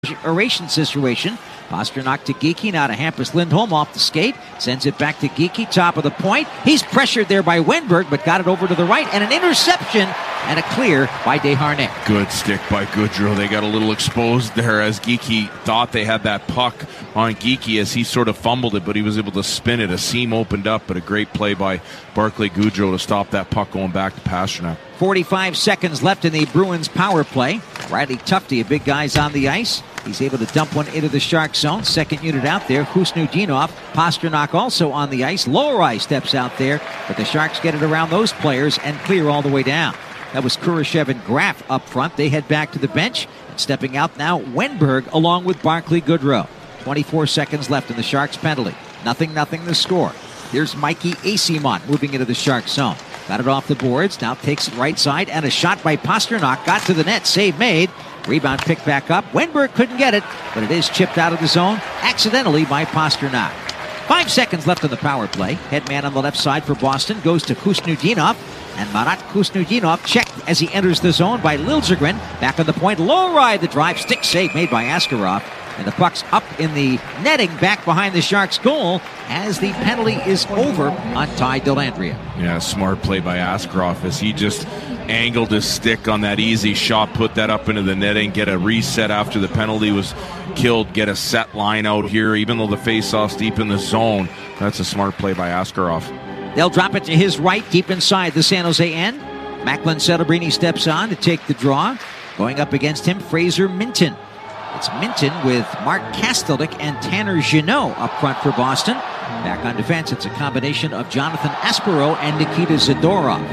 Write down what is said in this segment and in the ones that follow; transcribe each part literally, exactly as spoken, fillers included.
oration situation. Pastrnak to Geekie, now to Hampus Lindholm off the skate. Sends it back to Geekie, top of the point. He's pressured there by Wenberg, but got it over to the right. And an interception and a clear by Desharnais. Good stick by Goodrow. They got a little exposed there as Geekie thought they had that puck on Geekie as he sort of fumbled it, but he was able to spin it. A seam opened up, but a great play by Barclay Goodrow to stop that puck going back to Pastrnak. forty-five seconds left in the Bruins power play. Riley Tufte, a big guy's on the ice. He's able to dump one into the Shark zone. Second unit out there. Khusnutdinov. Pastrnak also on the ice. Lohrei steps out there, but the Sharks get it around those players and clear all the way down. That was Kurashev and Graf up front. They head back to the bench. And stepping out now, Wenberg along with Barclay Goodrow. twenty-four seconds left in the Sharks penalty. Nothing, nothing the score. Here's Mikey Eyssimont moving into the Shark zone. Got it off the boards. Now takes it right side. And a shot by Pastrnak. Got to the net. Save made. Rebound picked back up. Wenberg couldn't get it, but it is chipped out of the zone accidentally by Pastrnak. Five seconds left on the power play. Head man on the left side for Boston goes to Khusnutdinov. And Marat Khusnutdinov checked as he enters the zone by Liljegren. Back on the point. Lohrei, the drive. Stick save made by Askarov. And the puck's up in the netting back behind the Sharks' goal as the penalty is over on Ty Dellandrea. Yeah, smart play by Askarov as he just angled his stick on that easy shot, put that up into the netting, get a reset after the penalty was killed, get a set line out here, even though the face-off's deep in the zone. That's a smart play by Askarov. They'll drop it to his right, deep inside the San Jose end. Macklin Celebrini steps on to take the draw. Going up against him, Fraser Minten. It's Minten with Mark Kastelik and Tanner Jeannot up front for Boston. Back on defense, it's a combination of Jonathan Aspero and Nikita Zadorov.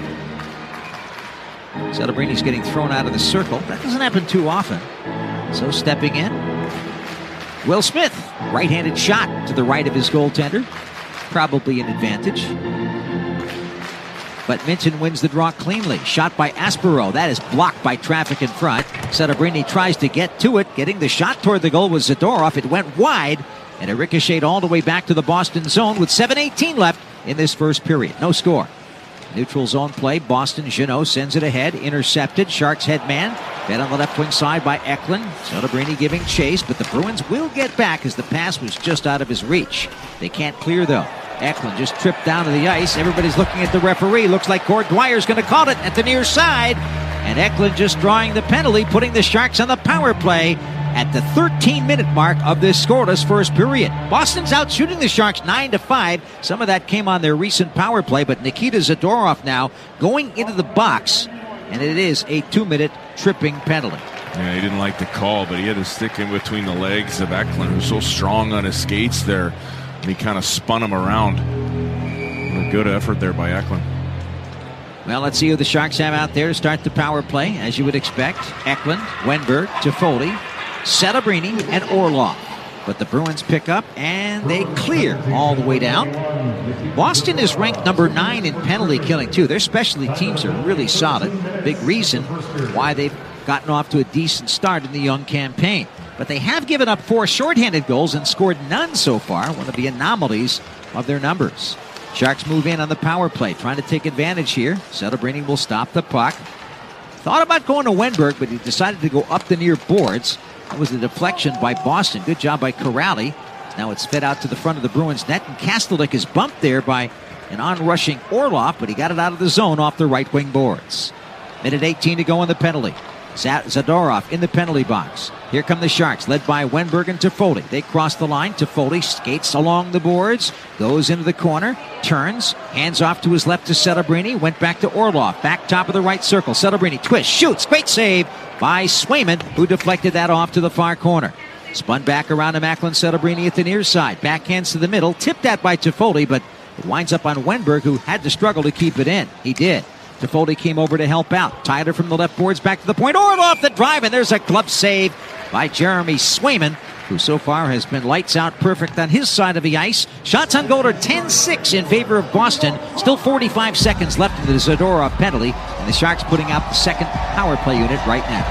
Celebrini's getting thrown out of the circle. That doesn't happen too often. So stepping in, Will Smith. Right-handed shot to the right of his goaltender. Probably an advantage. But Minten wins the draw cleanly. Shot by Aspero. That is blocked by traffic in front. Celebrini tries to get to it. Getting the shot toward the goal was Zadorov. It went wide, and it ricocheted all the way back to the Boston zone with seven eighteen left in this first period. No score. Neutral zone play. Boston. Jeannot sends it ahead. Intercepted. Sharks head man. Fed on the left wing side by Eklund. Celebrini giving chase, but the Bruins will get back as the pass was just out of his reach. They can't clear, though. Eklund just tripped down to the ice. Everybody's looking at the referee. Looks like Gord Dwyer's going to call it at the near side. And Eklund just drawing the penalty, putting the Sharks on the power play at the thirteen-minute mark of this scoreless first period. Boston's out shooting the Sharks nine to five. Some of that came on their recent power play, but Nikita Zadorov now going into the box, and it is a two-minute tripping penalty. Yeah, he didn't like the call, but he had to stick in between the legs of Eklund, who's so strong on his skates there. And he kind of spun him around. A good effort there by Eklund. Well, let's see who the Sharks have out there to start the power play, as you would expect. Eklund, Wenberg, Toffoli, Celebrini, and Orlov. But the Bruins pick up, and they clear all the way down. Boston is ranked number nine in penalty killing, too. Their specialty teams are really solid. Big reason why they've gotten off to a decent start in the young campaign. But they have given up four shorthanded goals and scored none so far, one of the anomalies of their numbers. Sharks move in on the power play, trying to take advantage here. Celebrini will stop the puck. Thought about going to Wenberg, but he decided to go up the near boards. That was a deflection by Boston. Good job by Corrali. Now it's fed out to the front of the Bruins net, and Kastelik is bumped there by an on-rushing Orlov, but he got it out of the zone off the right wing boards. Minute eighteen to go in the penalty. Zadorov in the penalty box. Here come the Sharks, led by Wenberg and Toffoli. They cross the line. Toffoli skates along the boards, goes into the corner, turns, hands off to his left to Celebrini, went back to Orlov, back top of the right circle. Celebrini twists, shoots, great save by Swayman, who deflected that off to the far corner. Spun back around to Macklin Celebrini at the near side. Backhands to the middle, tipped that by Toffoli, but it winds up on Wenberg, who had to struggle to keep it in. He did. Toffoli came over to help out. Tyler from the left boards back to the point. Orlov the drive, and there's a glove save by Jeremy Swayman, who so far has been lights out perfect on his side of the ice. Shots on goal are ten six in favor of Boston. Still forty-five seconds left in the Zadorov penalty, and the Sharks putting out the second power play unit right now.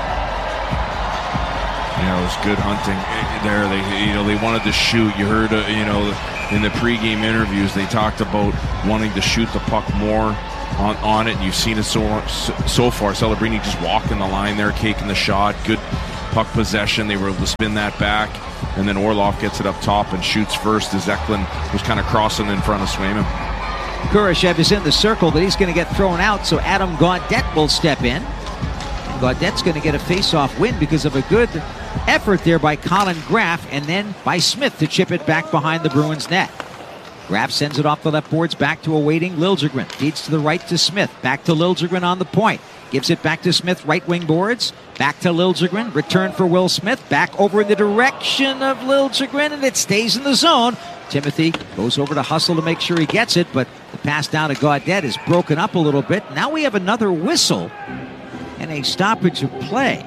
Yeah, it was good hunting there. They, you know, they wanted to shoot. You heard, uh, you know, in the pregame interviews, they talked about wanting to shoot the puck more on, on it, and you've seen it so so far. Celebrini just walking the line there, taking the shot. Good puck possession. They were able to spin that back, and then Orlov gets it up top and shoots first as Eklund was kind of crossing in front of Swayman. Kurashev is in the circle, but he's going to get thrown out, so Adam Gaudette will step in. And Gaudette's going to get a face-off win because of a good effort there by Colin Graff, and then by Smith to chip it back behind the Bruins net. Graff sends it off the left boards back to a waiting Liljegren. Feeds to the right to Smith. Back to Liljegren on the point. Gives it back to Smith, right wing boards. Back to Liljegren. Return for Will Smith. Back over in the direction of Liljegren, and it stays in the zone. Timothy goes over to hustle to make sure he gets it, but the pass down to Gaudette is broken up a little bit. Now we have another whistle and a stoppage of play.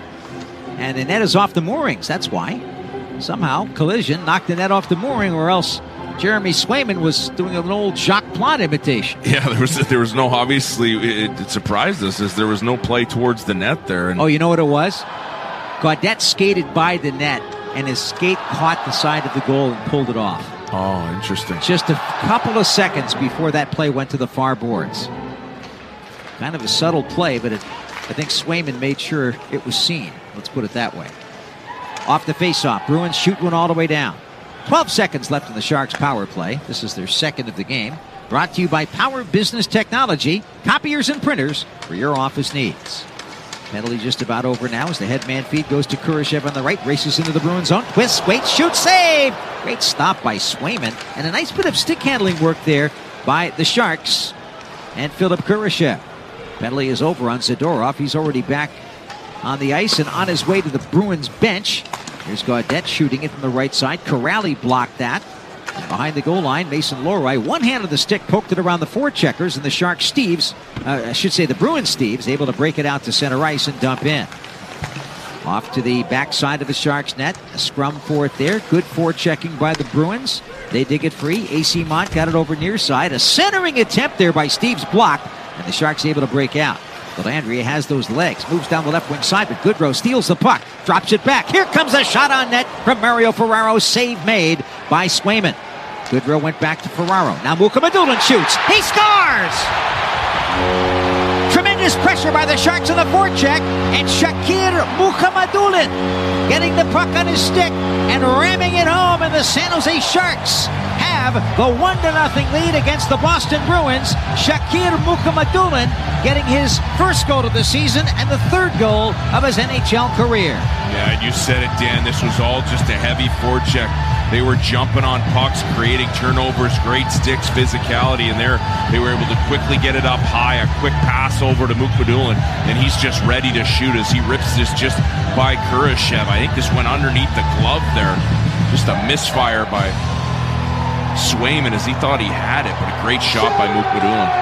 And the net is off the moorings. That's why. Somehow, collision knocked the net off the mooring, or else Jeremy Swayman was doing an old Jacques Plante imitation. Yeah, there was there was no, obviously, it, it surprised us as there was no play towards the net there. And oh, you know what it was? Gaudette skated by the net, and his skate caught the side of the goal and pulled it off. Oh, interesting. Just a couple of seconds before that play went to the far boards. Kind of a subtle play, but it, I think Swayman made sure it was seen. Let's put it that way. Off the faceoff, Bruins shoot one all the way down. twelve seconds left in the Sharks' power play. This is their second of the game. Brought to you by Power Business Technology, copiers and printers for your office needs. Penalty just about over now as the headman feed goes to Kurashev on the right, races into the Bruins zone, twists, waits, shoots, save! Great stop by Swayman, and a nice bit of stick handling work there by the Sharks and Philip Kurashev. Penalty is over on Zadorov. He's already back on the ice and on his way to the Bruins bench. Here's Gaudette shooting it from the right side. Corrali blocked that. And behind the goal line, Mason Lohrei, one hand of the stick, poked it around the forecheckers, and the Sharks Steves, uh, I should say the Bruins Steves, able to break it out to center ice and dump in. Off to the backside of the Sharks net. A scrum for it there. Good forechecking by the Bruins. They dig it free. A C Mont got it over near side. A centering attempt there by Steves blocked, and the Sharks able to break out. Dellandrea has those legs, moves down the left wing side, but Goodrow steals the puck, drops it back. Here comes a shot on net from Mario Ferraro. Save made by Swayman. Goodrow went back to Ferraro. Now Mukhamadullin shoots. He scores! Tremendous pressure by the Sharks on the forecheck, and Shakir Mukhamadullin getting the puck on his stick and ramming it home, and the San Jose Sharks have the one to nothing lead against the Boston Bruins. Shakir Mukhamadullin getting his first goal of the season and the third goal of his N H L career. Yeah, and you said it, Dan. This was all just a heavy forecheck. They were jumping on pucks, creating turnovers, great sticks, physicality, and there they were able to quickly get it up high. A quick pass over to Mukhamadullin, and he's just ready to shoot as he rips this just by Kurashev. I think this went underneath the glove there. Just a misfire by Swayman as he thought he had it, but a great shot by Mukhamadullin.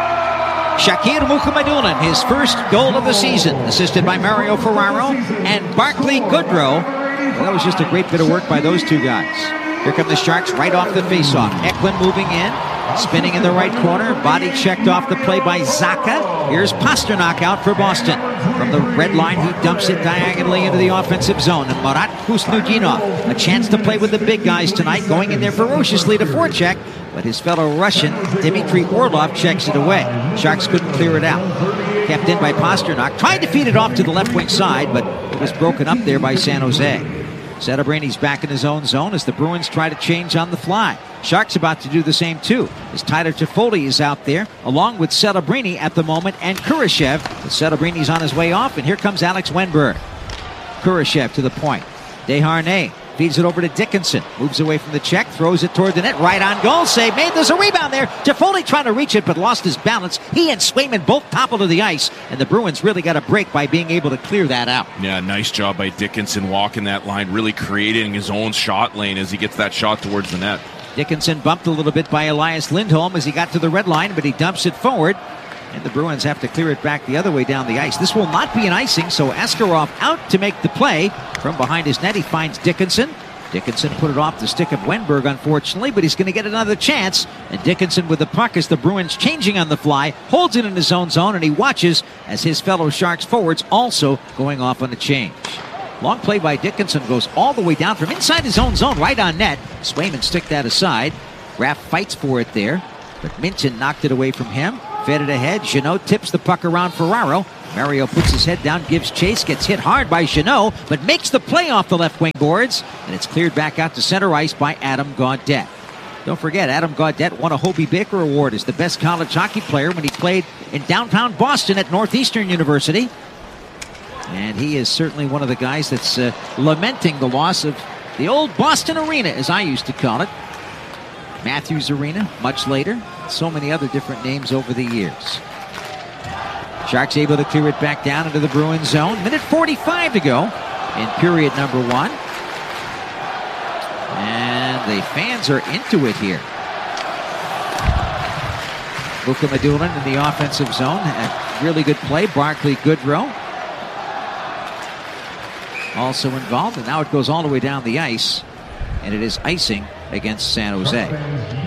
Shakir Mukhamadullin, his first goal of the season, assisted by Mario Ferraro and Barclay Goodrow. Well, that was just a great bit of work by those two guys. Here come the Sharks right off the faceoff. Eklund moving in, spinning in the right corner. Body checked off the play by Zacha. Here's Pasternak out for Boston. From the red line, he dumps it diagonally into the offensive zone. And Marat Kusnudinov, a chance to play with the big guys tonight, going in there ferociously to forecheck. But his fellow Russian, Dmitry Orlov, checks it away. Sharks couldn't clear it out. Kept in by Pasternak. Tried to feed it off to the left wing side, but it was broken up there by San Jose. Settebrini back in his own zone as the Bruins try to change on the fly. Sharks about to do the same too, as Tyler Toffoli is out there, along with Settebrini at the moment, and Kurashev. But Settebrini's on his way off, and here comes Alex Wenberg. Kurashev to the point. Desharnais feeds it over to Dickinson. Moves away from the check, throws it toward the net. Right on goal, save made. There's a rebound there. Toffoli trying to reach it, but lost his balance. He and Swayman both toppled to the ice, and the Bruins really got a break by being able to clear that out. Yeah, nice job by Dickinson walking that line, really creating his own shot lane as he gets that shot towards the net. Dickinson bumped a little bit by Elias Lindholm as he got to the red line, but he dumps it forward. And the Bruins have to clear it back the other way down the ice. This will not be an icing, so Askarov out to make the play. From behind his net, he finds Dickinson. Dickinson put it off the stick of Wenberg, unfortunately, but he's going to get another chance. And Dickinson with the puck as the Bruins changing on the fly, holds it in his own zone, and he watches as his fellow Sharks forwards also going off on a change. Long play by Dickinson goes all the way down from inside his own zone, right on net. Swayman stick that aside. Graff fights for it there, but Minton knocked it away from him. Fed it ahead. Jeannot tips the puck around Ferraro. Mario puts his head down, gives chase, gets hit hard by Jeannot, but makes the play off the left wing boards, and it's cleared back out to center ice by Adam Gaudette. Don't forget, Adam Gaudette won a Hobey Baker Award as the best college hockey player when he played in downtown Boston at Northeastern University. And he is certainly one of the guys that's uh, lamenting the loss of the old Boston Arena, as I used to call it. Matthews Arena, much later. So many other different names over the years. Sharks able to clear it back down into the Bruins zone. minute forty-five to go in period number one. And the fans are into it here. Mukhamadullin in the offensive zone. A really good play. Barclay Goodrow also involved. And now it goes all the way down the ice. And it is icing against San Jose.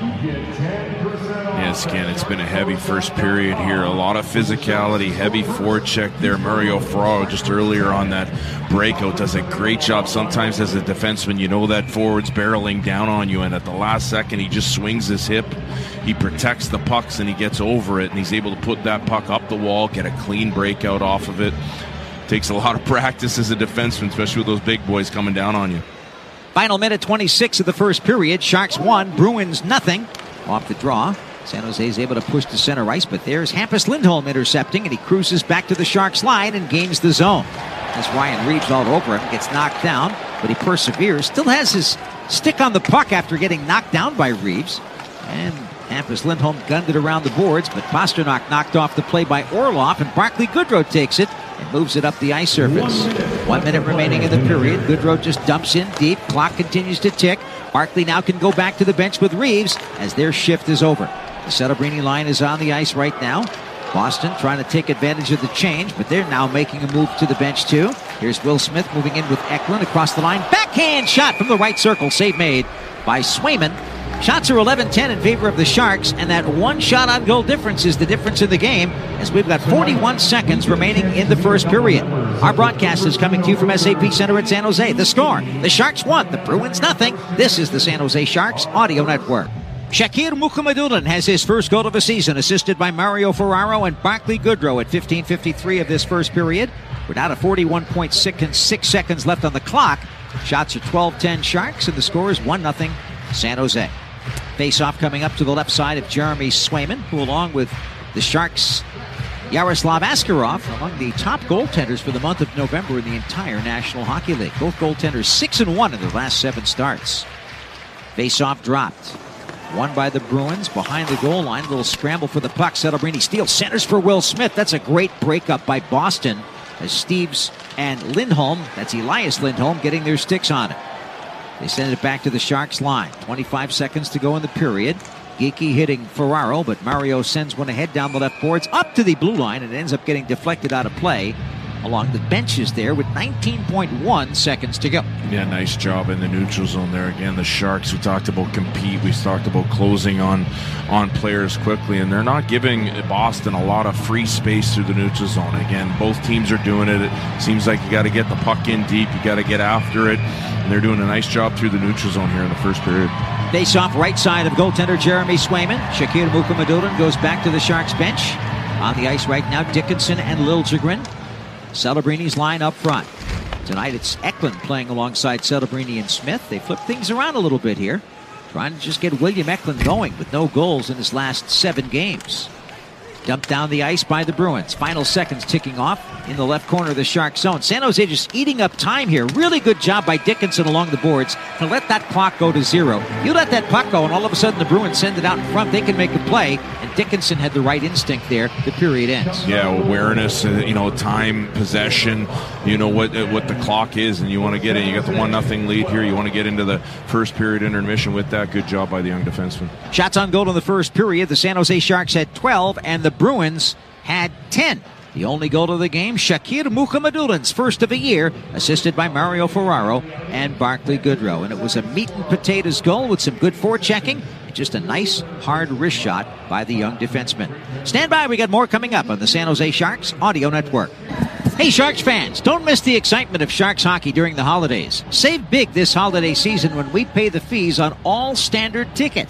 Yes, again, it's been a heavy first period here. A lot of physicality, heavy forecheck there. Mario Ferraro just earlier on that breakout does a great job. Sometimes as a defenseman, you know that forward's barreling down on you, and at the last second, he just swings his hip. He protects the pucks, and he gets over it, and he's able to put that puck up the wall, get a clean breakout off of it. Takes a lot of practice as a defenseman, especially with those big boys coming down on you. Final minute twenty-six of the first period. Sharks one, Bruins nothing. Off the draw. San Jose is able to push to center ice, but there's Hampus Lindholm intercepting, and he cruises back to the Sharks line and gains the zone. As Ryan Reeves all over him, gets knocked down, but he perseveres. Still has his stick on the puck after getting knocked down by Reeves. And Hampus Lindholm gunned it around the boards, but Pasternak knocked off the play by Orlov, and Barclay Goodrow takes it and moves it up the ice surface. One minute remaining in the period. Goodrow just dumps in deep. Clock continues to tick. Barclay now can go back to the bench with Reeves as their shift is over. The Celebrini line is on the ice right now. Boston trying to take advantage of the change, but they're now making a move to the bench too. Here's Will Smith moving in with Eklund across the line. Backhand shot from the right circle. Save made by Swayman. Shots are eleven ten in favor of the Sharks, and that one shot on goal difference is the difference in the game, as we've got forty-one seconds remaining in the first period. Our broadcast is coming to you from S A P Center at San Jose. The score, the Sharks one, the Bruins nothing. This is the San Jose Sharks Audio Network. Shakir Mukhamadullin has his first goal of the season, assisted by Mario Ferraro and Barclay Goodrow at fifteen fifty-three of this first period. We're down to forty-one point six seconds left on the clock. Shots are twelve ten Sharks, and the score is one nothing San Jose. Face-off coming up to the left side of Jeremy Swayman, who along with the Sharks' Yaroslav Askarov, among the top goaltenders for the month of November in the entire National Hockey League. Both goaltenders six and one in their last seven starts. Face-off dropped. Won by the Bruins behind the goal line. A little scramble for the puck. Celebrini steals, centers for Will Smith. That's a great breakup by Boston as Steeves and Lindholm, that's Elias Lindholm, getting their sticks on it. They send it back to the Sharks line. twenty-five seconds to go in the period. Geekie hitting Ferraro, but Mario sends one ahead down the left boards up to the blue line, and it ends up getting deflected out of play along the benches there with nineteen point one seconds to go. Yeah, nice job in the neutral zone there. Again, the Sharks, we talked about compete, we talked about closing on on players quickly, and they're not giving Boston a lot of free space through the neutral zone. Again, both teams are doing it. It seems like you got to get the puck in deep, you got to get after it, and they're doing a nice job through the neutral zone here in the first period. Face off right side of goaltender Jeremy Swayman. Shakir Mukhamadullin goes back to the Sharks bench. On the ice right now, Dickinson and Liljegren. Celebrini's line up front. Tonight it's Eklund playing alongside Celebrini and Smith. They flip things around a little bit here, trying to just get William Eklund going with no goals in his last seven games. Dumped down the ice by the Bruins. Final seconds ticking off in the left corner of the Shark zone. San Jose just eating up time here. Really good job by Dickinson along the boards to let that clock go to zero. You let that puck go, and all of a sudden the Bruins send it out in front. They can make a play, and Dickinson had the right instinct there. The period ends. Yeah, awareness, uh, you know, time, possession, you know what uh, what the clock is, and you want to get in. You got the one nothing lead here. You want to get into the first period intermission with that. Good job by the young defenseman. Shots on goal in the first period. The San Jose Sharks had twelve, and the Bruins had ten. The only goal of the game, Shakir Mukhamadullin's first of the year, assisted by Mario Ferraro and Barclay Goodrow. And it was a meat and potatoes goal with some good forechecking and just a nice, hard wrist shot by the young defenseman. Stand by, we got more coming up on the San Jose Sharks Audio Network. Hey Sharks fans, don't miss the excitement of Sharks hockey during the holidays. Save big this holiday season when we pay the fees on all standard tickets.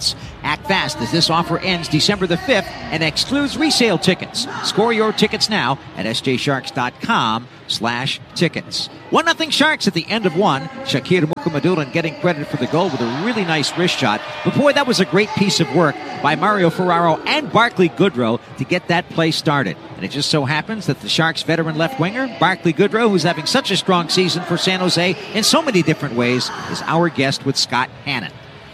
Act fast as this offer ends December the fifth and excludes resale tickets. Score your tickets now at s j sharks dot com slash tickets. one nothing Sharks at the end of one. Shakir Mukhamadullin getting credit for the goal with a really nice wrist shot. But boy, that was a great piece of work by Mario Ferraro and Barclay Goodrow to get that play started. And it just so happens that the Sharks veteran left winger, Barclay Goodrow, who's having such a strong season for San Jose in so many different ways, is our guest with Scott Hannon.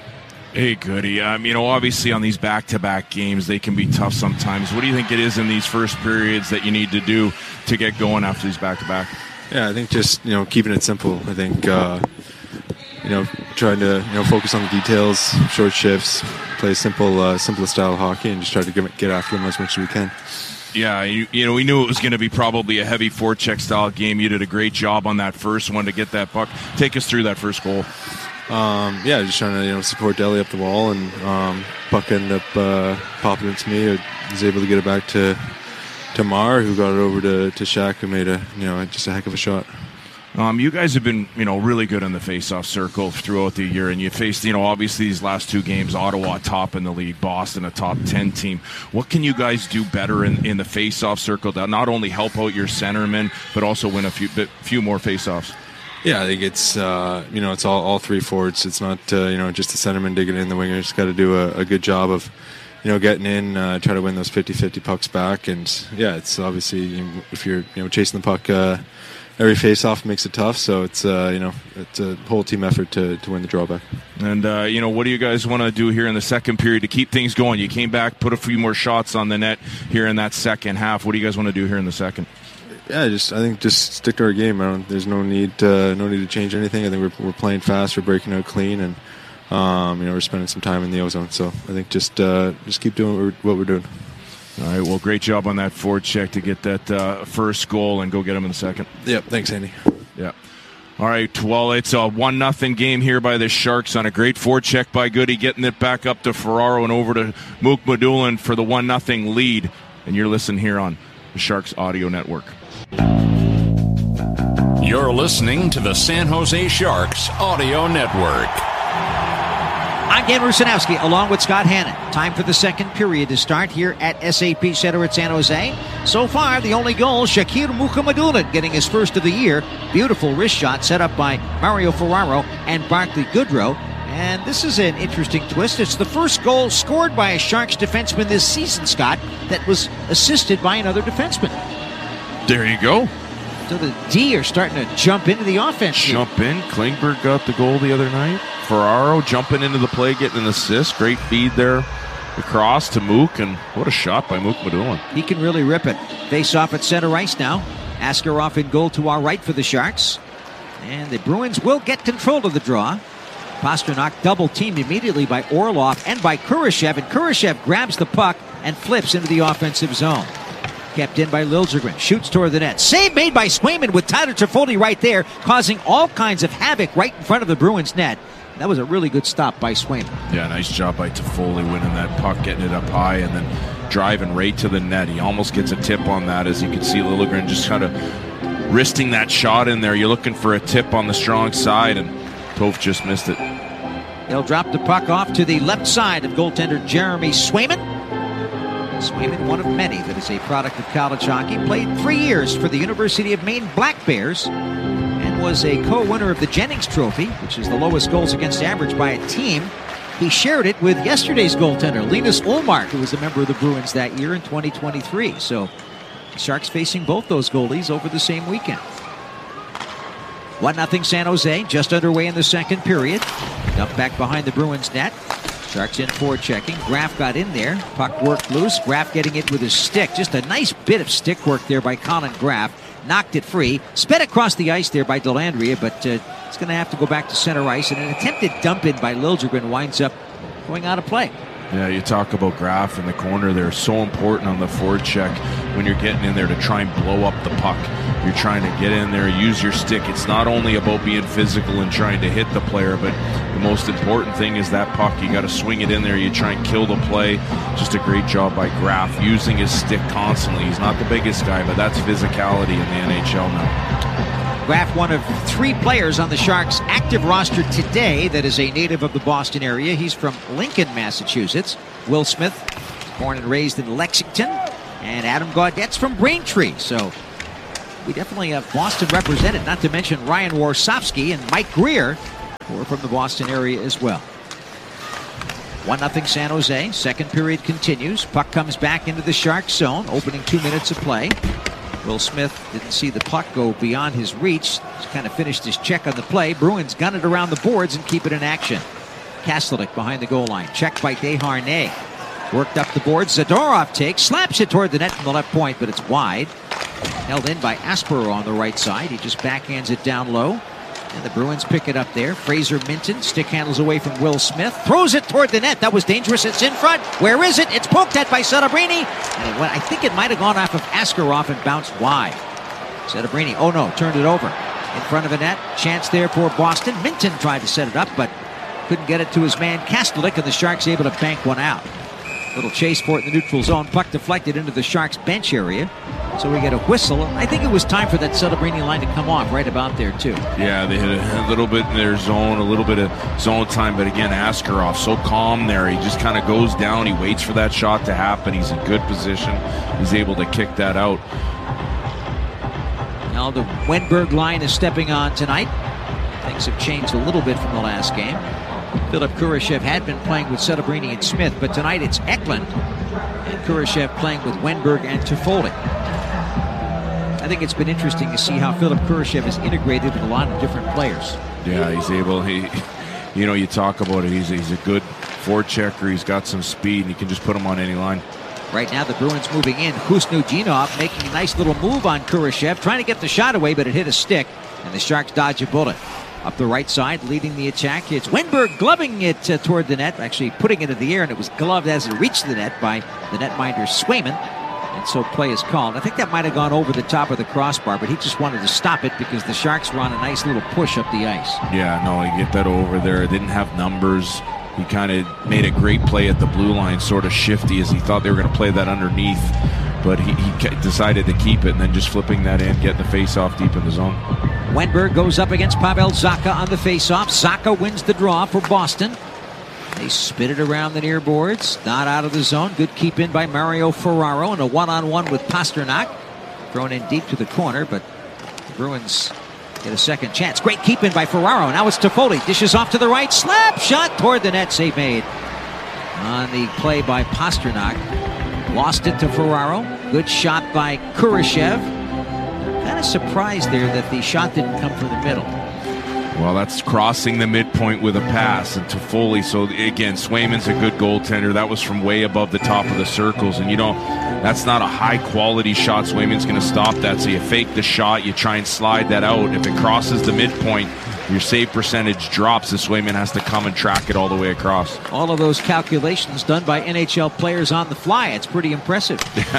Hey, Goody. Um, you know, obviously on these back-to-back games, they can be tough sometimes. What do you think it is in these first periods that you need to do to get going after these back-to-back? Yeah, I think just, you know, keeping it simple. I think, uh, you know, trying to, you know, focus on the details, short shifts, play simple, uh, simple style hockey, and just try to get, get after them as much as we can. Yeah, you, you know, we knew it was going to be probably a heavy forecheck style game. You did a great job on that first one to get that puck. Take us through that first goal. Um, yeah, just trying to, you know, support Delhi up the wall, and um, puck ended up uh, popping into me. I was able to get it back to to Mar, who got it over to to Shaq, who made a, you know, just a heck of a shot. Um, you guys have been, you know, really good in the face-off circle throughout the year, and you faced, you know, obviously these last two games, Ottawa top in the league, Boston a top ten team. What can you guys do better in, in the face-off circle to not only help out your centermen, but also win a few bit, few more face-offs? Yeah, I think it's, uh, you know, it's all, all three forwards. It's not, uh, you know, just the centerman digging in. The wingers got to do a, a good job of, you know, getting in, uh, try to win those fifty-fifty pucks back. And, yeah, it's obviously, if you're, you know, chasing the puck, uh, every face-off makes it tough. So it's, uh, you know, it's a whole team effort to, to win the drawback. And, uh, you know, what do you guys want to do here in the second period to keep things going? You came back, put a few more shots on the net here in that second half. What do you guys want to do here in the second? Yeah, just I think just stick to our game. I don't, there's no need uh, no need to change anything. I think we're we're playing fast. We're breaking out clean, and um, you know, we're spending some time in the ozone. So I think just uh, just keep doing what we're, what we're doing. All right. Well, great job on that forecheck to get that uh, first goal and go get them in the second. Yep. Thanks, Andy. Yeah. All right. Well, it's a one nothing game here by the Sharks on a great forecheck by Goody, getting it back up to Ferraro and over to Mukhamadullin for the one nothing lead. And you're listening here on the Sharks Audio Network. You're listening to the San Jose Sharks Audio Network. I'm Dan Rusanowski along with Scott Hannon. Time for the second period to start here at S A P Center at San Jose. So far, the only goal, Shakir Mukhamadullin getting his first of the year. Beautiful wrist shot set up by Mario Ferraro and Barclay Goodrow. And this is an interesting twist. It's the first goal scored by a Sharks defenseman this season, Scott, that was assisted by another defenseman. There you go. So the D are starting to jump into the offense. Jump in. Klingberg got the goal the other night. Ferraro jumping into the play, getting an assist. Great feed there across to Mook, and what a shot by Mukhamadullin. He can really rip it. Face off at center ice now. Askarov in goal to our right for the Sharks. And the Bruins will get control of the draw. Pasternak double teamed immediately by Orlov and by Kurashev, and Kurashev grabs the puck and flips into the offensive zone. Kept in by Liljegren, shoots toward the net. Save made by Swayman with Tyler Toffoli right there, causing all kinds of havoc right in front of the Bruins net. That was a really good stop by Swayman. Yeah, nice job by Toffoli winning that puck, getting it up high, and then driving right to the net. He almost gets a tip on that, as you can see Liljegren just kind of wristing that shot in there. You're looking for a tip on the strong side, and Toff just missed it. They'll drop the puck off to the left side of goaltender Jeremy Swayman. Swayman, one of many that is a product of college hockey, played three years for the University of Maine Black Bears and was a co-winner of the Jennings Trophy, which is the lowest goals against average by a team. He shared it with yesterday's goaltender, Linus Ullmark, who was a member of the Bruins that year in twenty twenty-three. So the Sharks facing both those goalies over the same weekend. one nothing San Jose, just underway in the second period. Dumped back behind the Bruins net. Sharks in forward checking. Graf got in there. Puck worked loose. Graf getting it with his stick. Just a nice bit of stick work there by Colin Graf. Knocked it free. Sped across the ice there by Dellandrea, but uh, it's going to have to go back to center ice. And an attempted dump in by Liljegren winds up going out of play. Yeah, you talk about Graf in the corner there. So important on the forecheck when you're getting in there to try and blow up the puck. You're trying to get in there, use your stick. It's not only about being physical and trying to hit the player, but the most important thing is that puck. You got to swing it in there. You try and kill the play. Just a great job by Graf, using his stick constantly. He's not the biggest guy, but that's physicality in the N H L now. Graf, one of three players on the Sharks' active roster today that is a native of the Boston area. He's from Lincoln, Massachusetts. Will Smith, born and raised in Lexington. And Adam Gaudette's from Braintree. So we definitely have Boston represented, not to mention Ryan Warsofsky and Mike Greer, who are from the Boston area as well. one nothing San Jose. Second period continues. Puck comes back into the Sharks zone. Opening two minutes of play. Will Smith didn't see the puck go beyond his reach. Just kind of finished his check on the play. Bruins gun it around the boards and keep it in action. Kastelnik behind the goal line. Checked by Desharnais. Worked up the boards. Zadorov takes. Slaps it toward the net from the left point, but it's wide. Held in by Aspero on the right side. He just backhands it down low. And the Bruins pick it up there. Fraser Minton stick handles away from Will Smith. Throws it toward the net. That was dangerous. It's in front. Where is it? It's poked at by Celebrini. And it went, I think it might have gone off of Askarov and bounced wide. Celebrini, oh no, turned it over. In front of a net. Chance there for Boston. Minton tried to set it up, but couldn't get it to his man Kastelnik, and the Sharks able to bank one out. Little chase for it in the neutral zone. Puck deflected into the Sharks bench area. So we get a whistle. I think it was time for that Celebrini line to come off right about there, too. Yeah, they hit a little bit in their zone, a little bit of zone time. But again, Askarov, so calm there. He just kind of goes down. He waits for that shot to happen. He's in good position. He's able to kick that out. Now the Wenberg line is stepping on tonight. Things have changed a little bit from the last game. Philip Kurashev had been playing with Celebrini and Smith, but tonight it's Eklund and Kurashev playing with Wenberg and Toffoli. I think it's been interesting to see how Philip Kurashev has integrated with a lot of different players. Yeah, he's able, he, you know, you talk about it, he's, he's a good forechecker, he's got some speed, and you can just put him on any line. Right now the Bruins moving in. Khusnutdinov making a nice little move on Kurashev, trying to get the shot away, but it hit a stick, and the Sharks dodge a bullet. Up the right side, leading the attack. It's Wenberg gloving it uh, toward the net, actually putting it in the air, and it was gloved as it reached the net by the netminder Swayman. And so play is called. I think that might have gone over the top of the crossbar, but he just wanted to stop it because the Sharks were on a nice little push up the ice. Yeah, no, he get that over there. Didn't have numbers. He kind of made a great play at the blue line, sort of shifty as he thought they were going to play that underneath. But he, he decided to keep it, and then just flipping that in, getting the face-off deep in the zone. Wenberg goes up against Pavel Zacha on the face-off. Zacha wins the draw for Boston. They spit it around the near boards. Not out of the zone. Good keep in by Mario Ferraro and a one-on-one with Pasternak. Thrown in deep to the corner, but the Bruins get a second chance. Great keep in by Ferraro. Now it's Toffoli. Dishes off to the right. Slap shot toward the net. Save made on the play by Pasternak. Lost it to Ferraro. Good shot by Kurashev. Kind of surprised there that the shot didn't come from the middle. Well, that's crossing the midpoint with a pass and Toffoli. So again, Swayman's a good goaltender. That was from way above the top of the circles, and you know that's not a high quality shot. Swayman's going to stop that. So you fake the shot, you try and slide that out. If it crosses the midpoint, your save percentage drops as Swayman has to come and track it all the way across. All of those calculations done by N H L players on the fly. It's pretty impressive.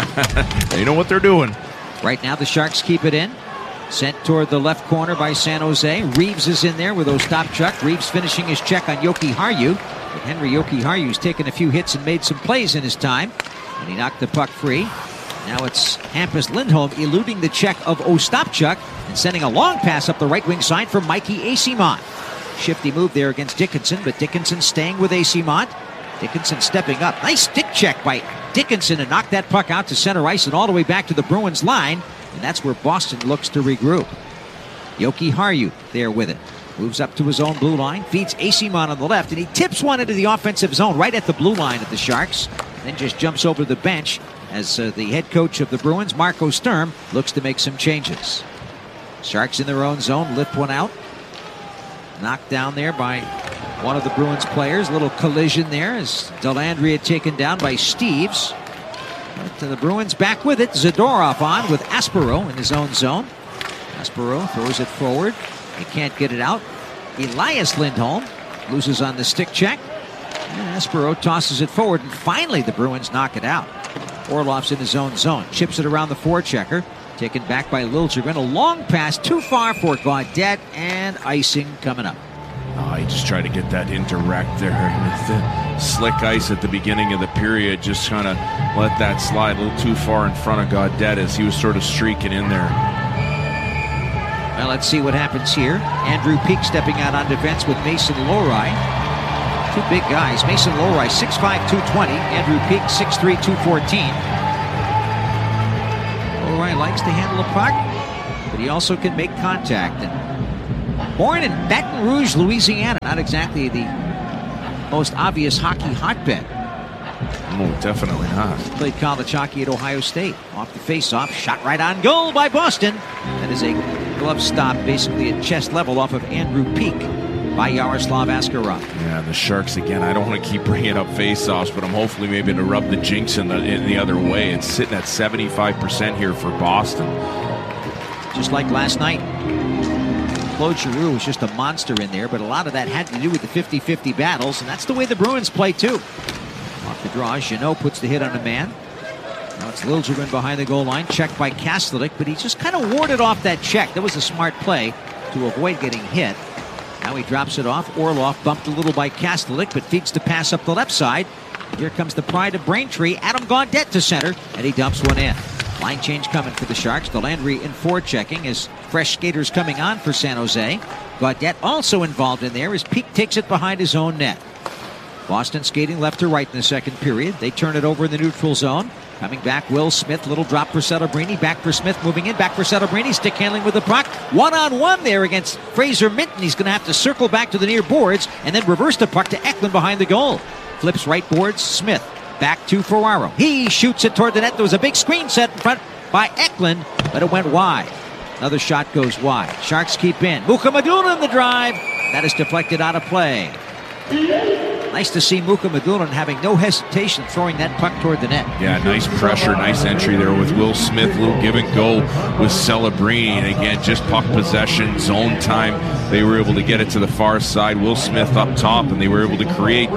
They know what they're doing. Right now the Sharks keep it in. Sent toward the left corner by San Jose. Reeves is in there with Ostapchuk. Reeves finishing his check on Yoki Harju. But Henry Yoki Harju's taken a few hits and made some plays in his time. And he knocked the puck free. Now it's Hampus Lindholm eluding the check of Ostapchuk and sending a long pass up the right wing side for Mikey Eyssimont. Shifty move there against Dickinson, but Dickinson staying with Eyssimont. Dickinson stepping up. Nice stick check by Dickinson to knock that puck out to center ice and all the way back to the Bruins line. And that's where Boston looks to regroup. Yoki Harju there with it. Moves up to his own blue line. Feeds Eyssimont on the left. And he tips one into the offensive zone right at the blue line of the Sharks. Then just jumps over the bench as uh, the head coach of the Bruins, Marco Sturm, looks to make some changes. Sharks in their own zone. Lift one out. Knocked down there by one of the Bruins players. A little collision there as Dellandrea taken down by Steeves. But the Bruins back with it. Zadorov on with Aspero in his own zone. Aspero throws it forward. He can't get it out. Elias Lindholm loses on the stick check. And Aspero tosses it forward. And finally the Bruins knock it out. Orlov's in his own zone. Chips it around the forechecker. Taken back by Liljegren. A long pass too far for Gaudette. And icing coming up. Oh, he just tried to get that indirect there. The slick ice at the beginning of the period, just kind of let that slide a little too far in front of Gaudette as he was sort of streaking in there. Well, let's see what happens here. Andrew Peak stepping out on defense with Mason Lohrei. Two big guys. Mason Lohrei, six five, two twenty. Andrew Peak, six three, two fourteen. Lohrei likes to handle a puck, but he also can make contact. And born in Baton Rouge, Louisiana, not exactly the most obvious hockey hotbed. Oh, definitely not. Played college hockey at Ohio State. Off the face-off, shot right on goal by Boston. That is a glove stop, basically at chest level off of Andrew Peak by Yaroslav Askarov. Yeah, the Sharks again. I don't want to keep bringing up face-offs, but I'm hopefully maybe to rub the jinx in the in the other way. It's sitting at seventy-five percent here for Boston. Just like last night, Claude Giroux was just a monster in there, but a lot of that had to do with the fifty-fifty battles, and that's the way the Bruins play too. Off the draw, Jeannot puts the hit on a man. Now it's Liljegren behind the goal line, checked by Kastelic, but he just kind of warded off that check. That was a smart play to avoid getting hit. Now he drops it off. Orlov bumped a little by Kastelic, but feeds the pass up the left side. Here comes the pride of Braintree, Adam Gaudette to center, and he dumps one in. Line change coming for the Sharks. Delandry in forechecking as fresh skaters coming on for San Jose. Gaudette also involved in there as Peak takes it behind his own net. Boston skating left to right in the second period. They turn it over in the neutral zone. Coming back, Will Smith. Little drop for Celebrini. Back for Smith. Moving in. Back for Celebrini. Stick handling with the puck. One-on-one there against Fraser Minton. He's going to have to circle back to the near boards and then reverse the puck to Eklund behind the goal. Flips right boards. Smith. Back to Ferraro. He shoots it toward the net. There was a big screen set in front by Eklund, but it went wide. Another shot goes wide. Sharks keep in. Mukhamadullin in the drive. That is deflected out of play. Nice to see Mukhamadullin having no hesitation throwing that puck toward the net. Yeah, nice pressure, nice entry there with Will Smith. Little give and go with Celebrini. And again, just puck possession, zone time. They were able to get it to the far side. Will Smith up top, and they were able to create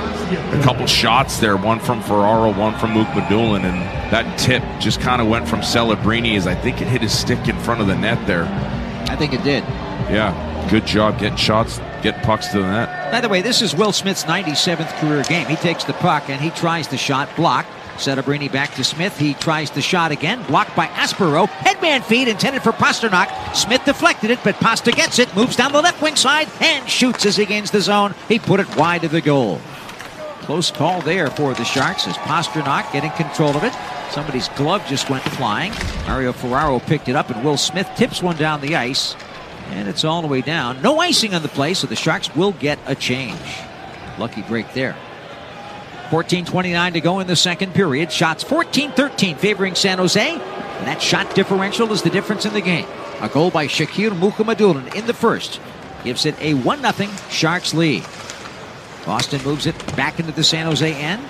a couple shots there. One from Ferraro, one from Mukhamadullin. And that tip just kind of went from Celebrini as I think it hit his stick in front of the net there. I think it did. Yeah, good job getting shots, get pucks to the net. By the way, this is Will Smith's ninety-seventh career game. He takes the puck and he tries the shot, blocked. Celebrini back to Smith. He tries the shot again, blocked by Aspero. Headman feed intended for Pasternak. Smith deflected it, but Pasta gets it, moves down the left wing side, and shoots as he gains the zone. He put it wide of the goal. Close call there for the Sharks as Pasternak getting control of it. Somebody's glove just went flying. Mario Ferraro picked it up, and Will Smith tips one down the ice. And it's all the way down. No icing on the play, so the Sharks will get a change. Lucky break there. fourteen twenty-nine to go in the second period. Shots fourteen thirteen favoring San Jose. And that shot differential is the difference in the game. A goal by Shakir Mukhamadullin in the first gives it a one nothing Sharks lead. Boston moves it back into the San Jose end.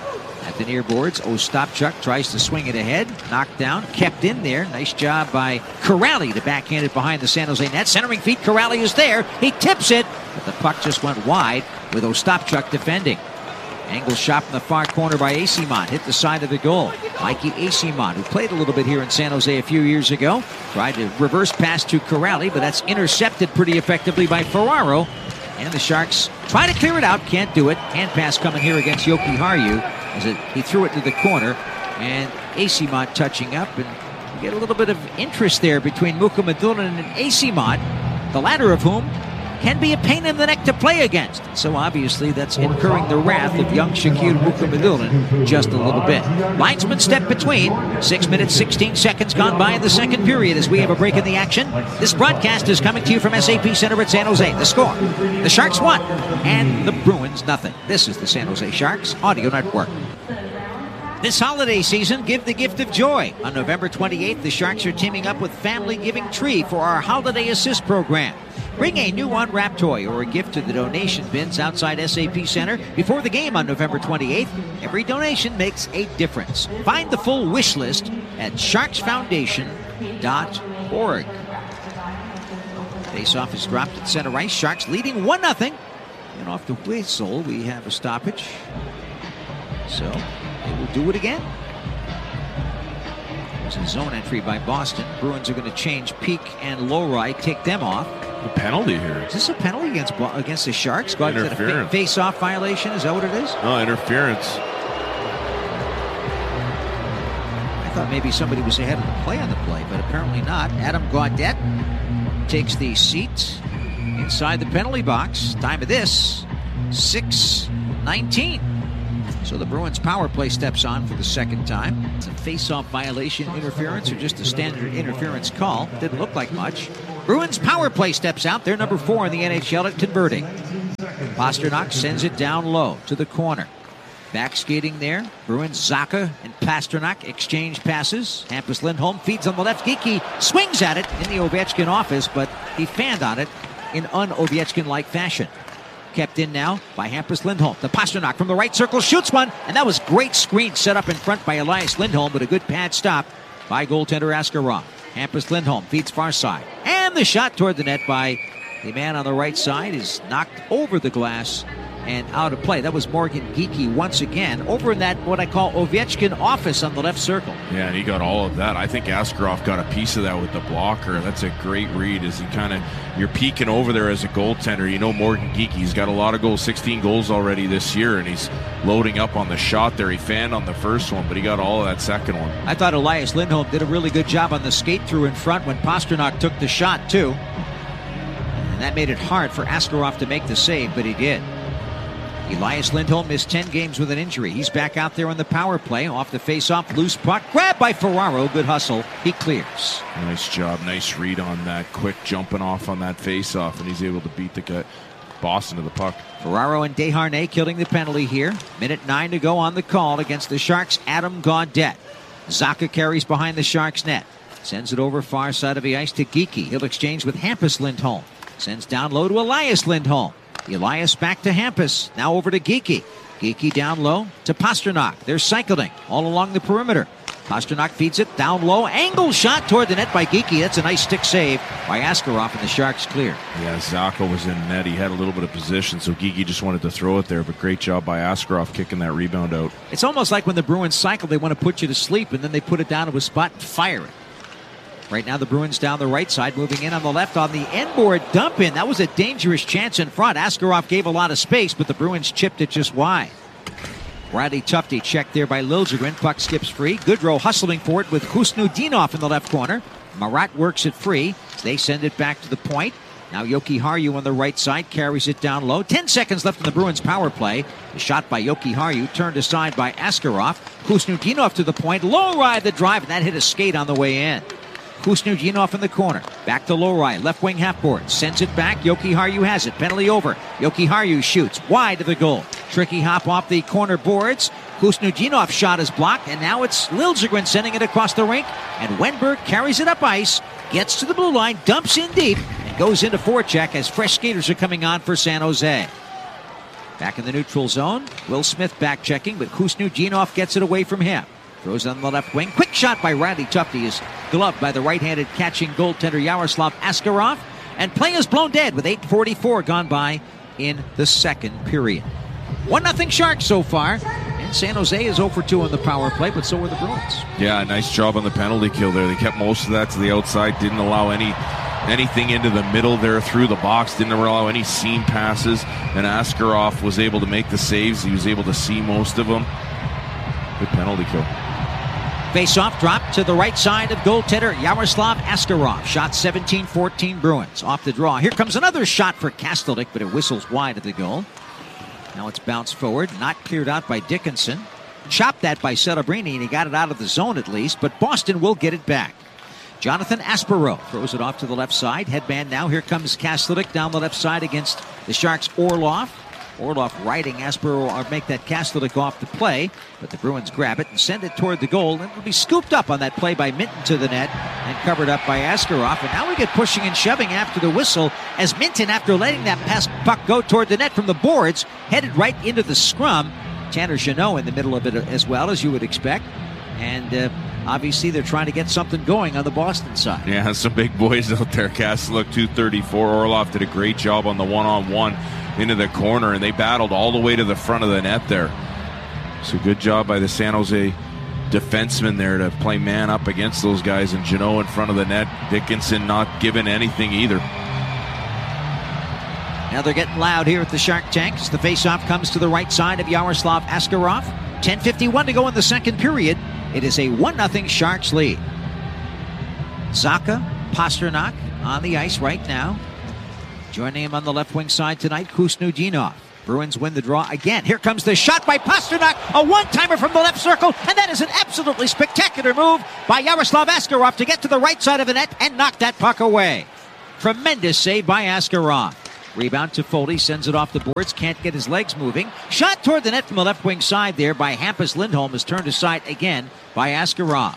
At the near boards, Ostapchuk tries to swing it ahead. Knocked down, kept in there. Nice job by Corrali to backhand it behind the San Jose net. Centering feet, Corrali is there. He tips it, but the puck just went wide with Ostapchuk defending. Angle shot from the far corner by Eyssimont. Hit the side of the goal. Mikey Eyssimont, who played a little bit here in San Jose a few years ago, tried to reverse pass to Corrali, but that's intercepted pretty effectively by Ferraro. And the Sharks try to clear it out, can't do it. Hand pass coming here against Yoki Haru as it, he threw it to the corner. And Eyssimont touching up, and you get a little bit of interest there between Mukhamadullin and Eyssimont, the latter of whom can be a pain in the neck to play against. So obviously that's incurring the wrath of young Shakir Mukhamadullin just a little bit. Linesman step between. Six minutes, sixteen seconds gone by in the second period as we have a break in the action. This broadcast is coming to you from S A P Center at San Jose. The score, the Sharks won and the Bruins nothing. This is the San Jose Sharks Audio Network. This holiday season, give the gift of joy. On November twenty-eighth, the Sharks are teaming up with Family Giving Tree for our Holiday Assist program. Bring a new unwrapped toy or a gift to the donation bins outside S A P Center before the game on November twenty-eighth. Every donation makes a difference. Find the full wish list at sharks foundation dot org. Face-off is dropped at center ice. Sharks leading one nothing. And off the whistle, we have a stoppage. So they will do it again. There's a zone entry by Boston. Bruins are going to change Peak and Lohrei, take them off. A penalty here. Is this a penalty against against the Sharks? Go ahead, is that a face-off violation? Is that what it is? No, interference. I thought maybe somebody was ahead of the play on the play, but apparently not. Adam Gaudette takes the seat inside the penalty box. Time of this, six nineteen. So the Bruins power play steps on for the second time. It's a face-off violation, interference, or just a standard interference call. Didn't look like much. Bruins power play steps out. They're number four in the N H L at converting. Pastrnak sends it down low to the corner. Back skating there. Bruins, Zacha and Pastrnak exchange passes. Hampus Lindholm feeds on the left. Geekie swings at it in the Ovechkin office, but he fanned on it in un-Ovechkin-like fashion. Kept in now by Hampus Lindholm. The Pastrnak from the right circle shoots one, and that was great screen set up in front by Elias Lindholm, but a good pad stop by goaltender Askarov. Hampus Lindholm feeds far side, and the shot toward the net by the man on the right side is knocked over the glass and out of play. That was Morgan Geekie once again over in that what I call Ovechkin office on the left circle. Yeah, and he got all of that. I think Askarov got a piece of that with the blocker. That's a great read as he kind of, you're peeking over there as a goaltender. You know Morgan Geekie's got a lot of goals, sixteen goals already this year, and he's loading up on the shot there. He fanned on the first one, but he got all of that second one. I thought Elias Lindholm did a really good job on the skate through in front when Pastrnak took the shot too. And that made it hard for Askarov to make the save, but he did. Elias Lindholm missed ten games with an injury. He's back out there on the power play. Off the face-off, loose puck. Grabbed by Ferraro. Good hustle. He clears. Nice job. Nice read on that. Quick jumping off on that face-off, and he's able to beat the guy, Boston to the puck. Ferraro and Desharnais killing the penalty here. Minute nine to go on the call against the Sharks' Adam Gaudette. Zacha carries behind the Sharks' net. Sends it over far side of the ice to Geekie. He'll exchange with Hampus Lindholm. Sends down low to Elias Lindholm. Elias back to Hampus. Now over to Geekie. Geekie down low to Pastrnak. They're cycling all along the perimeter. Pastrnak feeds it down low. Angle shot toward the net by Geekie. That's a nice stick save by Askarov, and the Sharks clear. Yeah, Zacha was in net. He had a little bit of position, so Geekie just wanted to throw it there, but great job by Askarov kicking that rebound out. It's almost like when the Bruins cycle, they want to put you to sleep, and then they put it down to a spot and fire it. Right now the Bruins down the right side, moving in on the left on the end board dump in. That was a dangerous chance in front. Askarov gave a lot of space, but the Bruins chipped it just wide. Riley Tufte checked there by Liljegren. Puck skips free. Goodrow hustling for it with Khusnutdinov in the left corner. Marat works it free. They send it back to the point. Now Joki Harju on the right side carries it down low. Ten seconds left in the Bruins power play. The shot by Joki Harju turned aside by Askarov. Khusnutdinov to the point. Low ride the drive, and that hit a skate on the way in. Khusnutdinov in the corner. Back to Lowry. Left wing half board. Sends it back. Joki Harju has it. Penalty over. Joki Harju shoots wide of the goal. Tricky hop off the corner boards. Khusnutdinov's shot is blocked, and now it's Liljegren sending it across the rink. And Wenberg carries it up ice. Gets to the blue line. Dumps in deep. And goes into forecheck as fresh skaters are coming on for San Jose. Back in the neutral zone. Will Smith back checking, but Khusnutdinov gets it away from him. Throws on the left wing. Quick shot by Riley Tufte is gloved by the right-handed catching goaltender Yaroslav Askarov. And play is blown dead with eight forty-four gone by in the second period. one nothing Sharks so far. And San Jose is zero for two on the power play, but so are the Bruins. Yeah, nice job on the penalty kill there. They kept most of that to the outside. Didn't allow any anything into the middle there through the box. Didn't allow any seam passes. And Askarov was able to make the saves. He was able to see most of them. Good penalty kill. Face-off drop to the right side of goaltender Yaroslav Askarov. Shot seventeen fourteen Bruins. Off the draw. Here comes another shot for Kastelik, but it whistles wide of the goal. Now it's bounced forward. Not cleared out by Dickinson. Chopped that by Celebrini, and he got it out of the zone at least, but Boston will get it back. Jonathan Aspero throws it off to the left side. Headman now. Here comes Kastelik down the left side against the Sharks' Orlov. Orlov riding Aspero or make that Kastelik off the play, but the Bruins grab it and send it toward the goal, and it'll be scooped up on that play by Minton to the net and covered up by Askarov. And now we get pushing and shoving after the whistle as Minton, after letting that pass puck go toward the net from the boards, headed right into the scrum. Tanner Jeannot in the middle of it as well, as you would expect. And uh, obviously they're trying to get something going on the Boston side. Yeah, some big boys out there. Kastelik two thirty-four. Orlov did a great job on the one-on-one into the corner, and they battled all the way to the front of the net there. So good job by the San Jose defenseman there to play man up against those guys, and Jeannot in front of the net. Dickinson not giving anything either. Now they're getting loud here at the Shark Tank as the faceoff comes to the right side of Yaroslav Askarov. ten fifty-one to go in the second period. It is a one nothing Sharks lead. Zacha, Pastrnak on the ice right now. Joining him on the left wing side tonight, Kusnudinov. Bruins win the draw again. Here comes the shot by Pastrnak. A one-timer from the left circle, and that is an absolutely spectacular move by Yaroslav Askarov to get to the right side of the net and knock that puck away. Tremendous save by Askarov. Rebound to Foley, sends it off the boards, can't get his legs moving. Shot toward the net from the left wing side there by Hampus Lindholm is turned aside again by Askarov.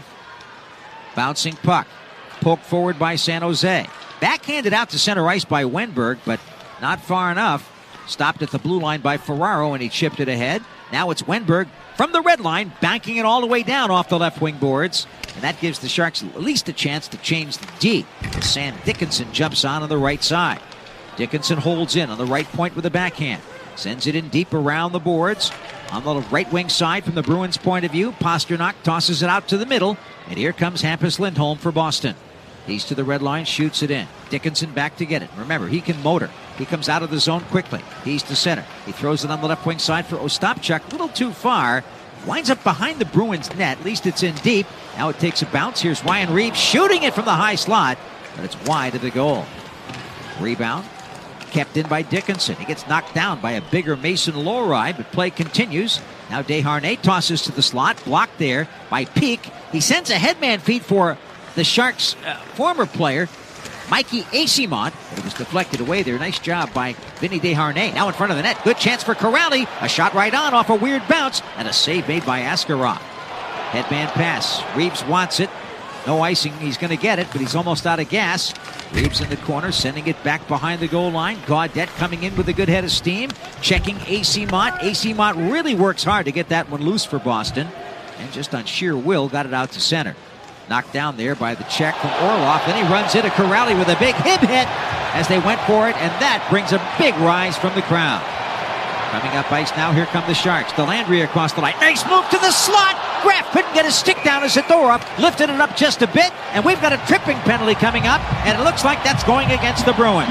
Bouncing puck, poked forward by San Jose. Backhanded out to center ice by Wenberg, but not far enough. Stopped at the blue line by Ferraro, and he chipped it ahead. Now it's Wenberg from the red line, banking it all the way down off the left wing boards. And that gives the Sharks at least a chance to change the D. Sam Dickinson jumps on on the right side. Dickinson holds in on the right point with a backhand. Sends it in deep around the boards. On the right wing side from the Bruins' point of view, Pastrnak tosses it out to the middle. And here comes Hampus Lindholm for Boston. He's to the red line, shoots it in. Dickinson back to get it. Remember, he can motor. He comes out of the zone quickly. He's to center. He throws it on the left wing side for Ostapchuk. A little too far. Winds up behind the Bruins net. At least it's in deep. Now it takes a bounce. Here's Ryan Reeves shooting it from the high slot. But it's wide of the goal. Rebound. Kept in by Dickinson. He gets knocked down by a bigger Mason Lohrei, but play continues. Now Desharnais tosses to the slot. Blocked there by Peak. He sends a headman feed for the Sharks' uh, former player, Mikey Eyssimont, but it was deflected away there. Nice job by Vinny Desharnais. Now in front of the net. Good chance for Corrali. A shot right on off a weird bounce, and a save made by Askarov. Headman pass. Reeves wants it. No icing. He's going to get it, but he's almost out of gas. Reeves in the corner, sending it back behind the goal line. Gaudette coming in with a good head of steam. Checking Eyssimont. Eyssimont really works hard to get that one loose for Boston. And just on sheer will, got it out to center. Knocked down there by the check from Orlov. Then he runs into Corrali with a big hip hit as they went for it, and that brings a big rise from the crowd. Coming up ice now, here come the Sharks. Delandry across the line. Nice move to the slot. Graf couldn't get his stick down as Zadorov lifted it up just a bit, and we've got a tripping penalty coming up, and it looks like that's going against the Bruins.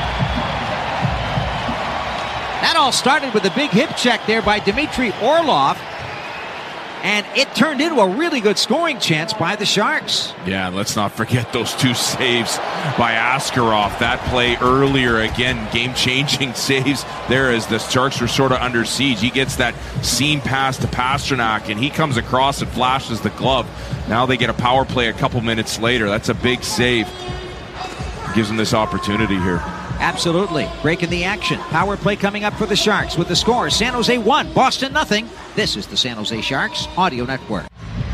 That all started with a big hip check there by Dmitry Orlov. And it turned into a really good scoring chance by the Sharks. Yeah, let's not forget those two saves by Askarov. That play earlier, again, game-changing saves there as the Sharks were sort of under siege. He gets that seam pass to Pastrnak, and he comes across and flashes the glove. Now they get a power play a couple minutes later. That's a big save. Gives them this opportunity here. Absolutely. Breaking the action. Power play coming up for the Sharks with the score. San Jose one, Boston nothing. This is the San Jose Sharks Audio Network.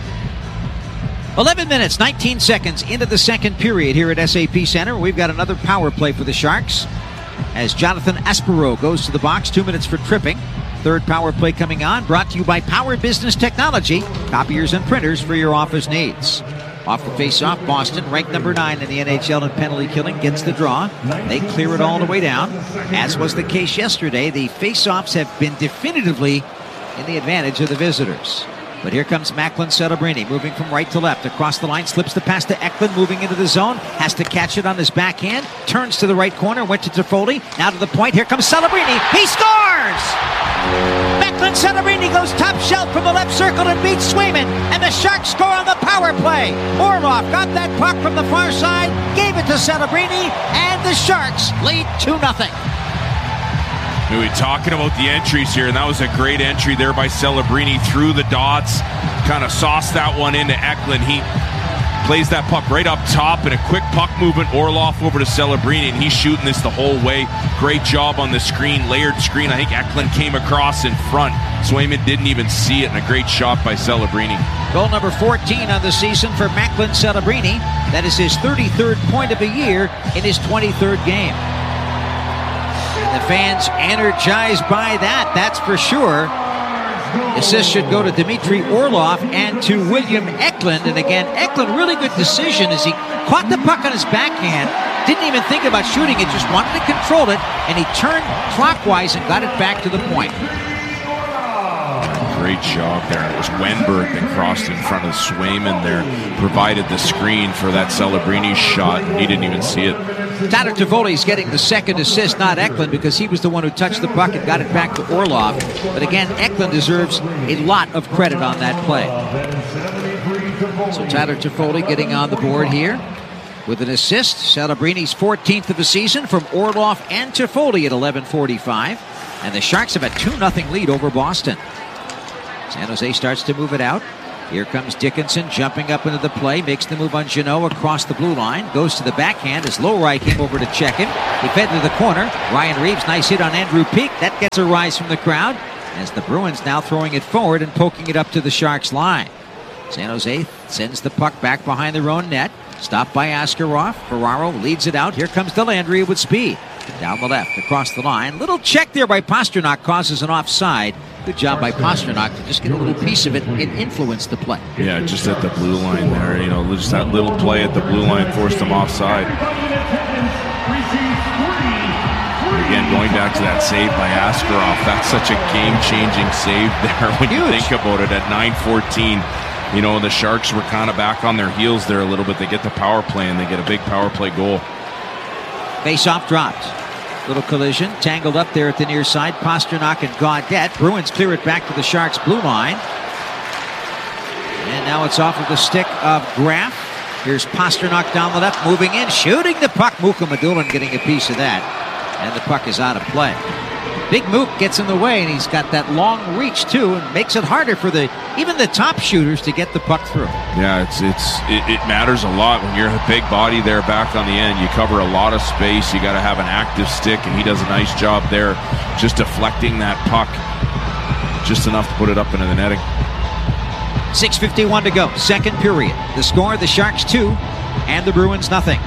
eleven minutes, nineteen seconds into the second period here at S A P Center. We've got another power play for the Sharks as Jonathan Aspero goes to the box. Two minutes for tripping. Third power play coming on, brought to you by Power Business Technology. Copiers and printers for your office needs. Off the face-off, Boston, ranked number nine in the N H L in penalty killing, gets the draw. They clear it all the way down. As was the case yesterday, the face-offs have been definitively in the advantage of the visitors. But here comes Macklin Celebrini, moving from right to left. Across the line, slips the pass to Eklund, moving into the zone. Has to catch it on his backhand. Turns to the right corner, went to Toffoli. Now to the point, here comes Celebrini. He scores! Macklin Celebrini goes top shelf from the left circle and beats Swayman. And the Sharks score on the power play. Orlov got that puck from the far side, gave it to Celebrini, and the Sharks lead two nothing. We were talking about the entries here, and that was a great entry there by Celebrini through the dots. Kind of sauced that one into Eklund. He plays that puck right up top in a quick puck movement. Orlov over to Celebrini, and he's shooting this the whole way. Great job on the screen, layered screen. I think Eklund came across in front. Swayman didn't even see it, and a great shot by Celebrini. Goal number fourteen on the season for Macklin Celebrini. That is his thirty-third point of the year in his twenty-third game. The fans energized by that, that's for sure. Assist should go to Dmitry Orlov and to William Eklund. And again, Eklund, really good decision as he caught the puck on his backhand. Didn't even think about shooting it, just wanted to control it. And he turned clockwise and got it back to the point. Great job there. It was Wenberg that crossed in front of Swayman there. Provided the screen for that Celebrini shot. He didn't even see it. Tyler Toffoli's getting the second assist, not Eklund, because he was the one who touched the puck and got it back to Orlov. But again, Eklund deserves a lot of credit on that play. So Tyler Toffoli getting on the board here. with an assist. Celebrini's fourteenth of the season from Orloff and Toffoli at eleven forty-five. And the Sharks have a two nothing lead over Boston. San Jose starts to move it out. Here comes Dickinson jumping up into the play, makes the move on Jeannot across the blue line, goes to the backhand as Lowry came over to check him. He fed to the corner. Ryan Reeves, nice hit on Andrew Peeke. That gets a rise from the crowd as the Bruins now throwing it forward and poking it up to the Sharks line. San Jose sends the puck back behind their own net. Stopped by Askarov. Ferraro leads it out. Here comes Dellandrea with speed. Down the left, across the line. Little check there by Pastrnak causes an offside. Good job by Pastrnak to just get a little piece of it and influence the play. Yeah, just at the blue line there. You know, just that little play at the blue line forced them offside. Again, going back to that save by Askarov, that's such a game-changing save there when Huge. You think about it. At nine fourteen, you know, the Sharks were kind of back on their heels there a little bit. They get the power play, and they get a big power play goal. Face-off dropped. Little collision, tangled up there at the near side. Pastrnak and Gaudette. Bruins clear it back to the Sharks' blue line. And now it's off of the stick of Graf. Here's Pastrnak down the left, moving in, shooting the puck. Mukhamadullin getting a piece of that. And the puck is out of play. Big Mook gets in the way, and he's got that long reach, too, and makes it harder for the even the top shooters to get the puck through. Yeah, it's it's it, it matters a lot when you're a big body there back on the end. You cover a lot of space. You got to have an active stick, and he does a nice job there just deflecting that puck just enough to put it up into the netting. six fifty-one to go, second period. The score, the Sharks two, and the Bruins nothing.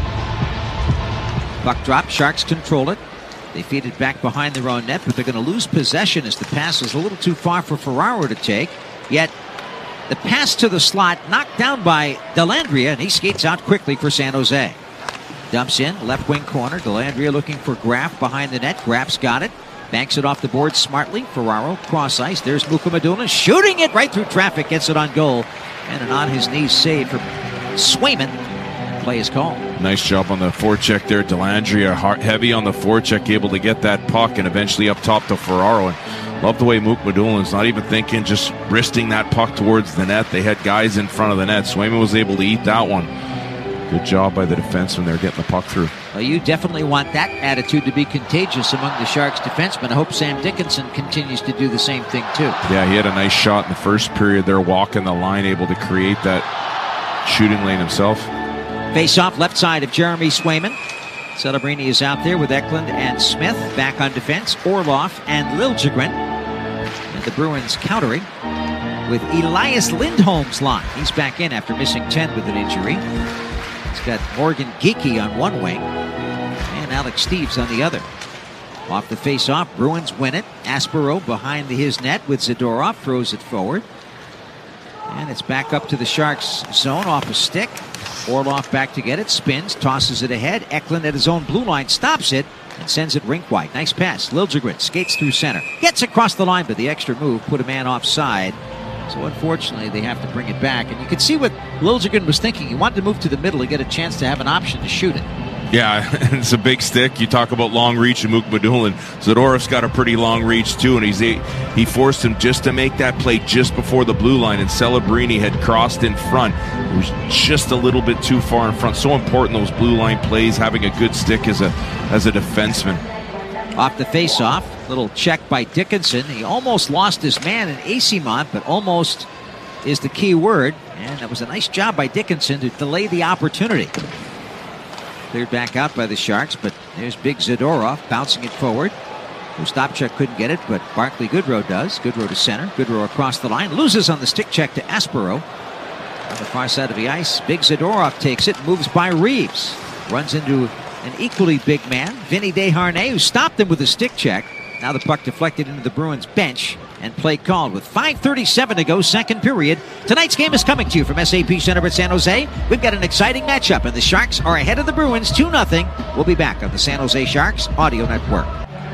Puck drop, Sharks control it. They feed it back behind their own net, but they're going to lose possession as the pass is a little too far for Ferraro to take. Yet the pass to the slot knocked down by Dellandrea, and he skates out quickly for San Jose. Dumps in, left wing corner. Dellandrea looking for Graf behind the net. Graf's got it. Banks it off the board smartly. Ferraro cross ice. There's Mukhamadullin shooting it right through traffic. Gets it on goal. And an on his knees save from Swayman. Play is called. Nice job on the forecheck there. Dellandrea heavy on the forecheck, able to get that puck and eventually up top to Ferraro. And love the way Mukhamadulin's not even thinking, just wristing that puck towards the net. They had guys in front of the net. Swayman was able to eat that one. Good job by the defenseman there getting the puck through. Well, you definitely want that attitude to be contagious among the Sharks defensemen. I hope Sam Dickinson continues to do the same thing too. Yeah, he had a nice shot in the first period there, walking the line, able to create that shooting lane himself. Face-off left side of Jeremy Swayman. Celebrini is out there with Eklund and Smith. Back on defense, Orloff and Liljegren. And the Bruins countering with Elias Lindholm's line. He's back in after missing ten with an injury. He's got Morgan Geekie on one wing and Alex Steeves on the other. Off the face-off, Bruins win it. Aspero behind his net with Zadorov, throws it forward. And it's back up to the Sharks zone off a stick. Orloff back to get it, spins, tosses it ahead. Eklund at his own blue line stops it and sends it rink wide. Nice pass. Liljegren skates through center. Gets across the line, but the extra move put a man offside. So unfortunately, they have to bring it back. And you can see what Liljegren was thinking. He wanted to move to the middle to get a chance to have an option to shoot it. Yeah, it's a big stick. You talk about long reach and Mukhamadullin. Zadorov's got a pretty long reach too, and he's a, he forced him just to make that play just before the blue line, and Celebrini had crossed in front. It was just a little bit too far in front. So important, those blue line plays, having a good stick as a as a defenseman. Off the face-off, little check by Dickinson. He almost lost his man in Asimont, but almost is the key word. And that was a nice job by Dickinson to delay the opportunity. Cleared back out by the Sharks, but there's big Zadorov bouncing it forward. Ostapchuk couldn't get it, but Barclay Goodrow does. Goodrow to center. Goodrow across the line. Loses on the stick check to Aspero. On the far side of the ice, big Zadorov takes it, moves by Reeves. Runs into an equally big man, Vinny Desharnais, who stopped him with a stick check. Now the puck deflected into the Bruins bench and play called with five thirty-seven to go, second period. Tonight's game is coming to you from S A P Center at San Jose. We've got an exciting matchup, and the Sharks are ahead of the Bruins two nothing. We'll be back on the San Jose Sharks Audio Network.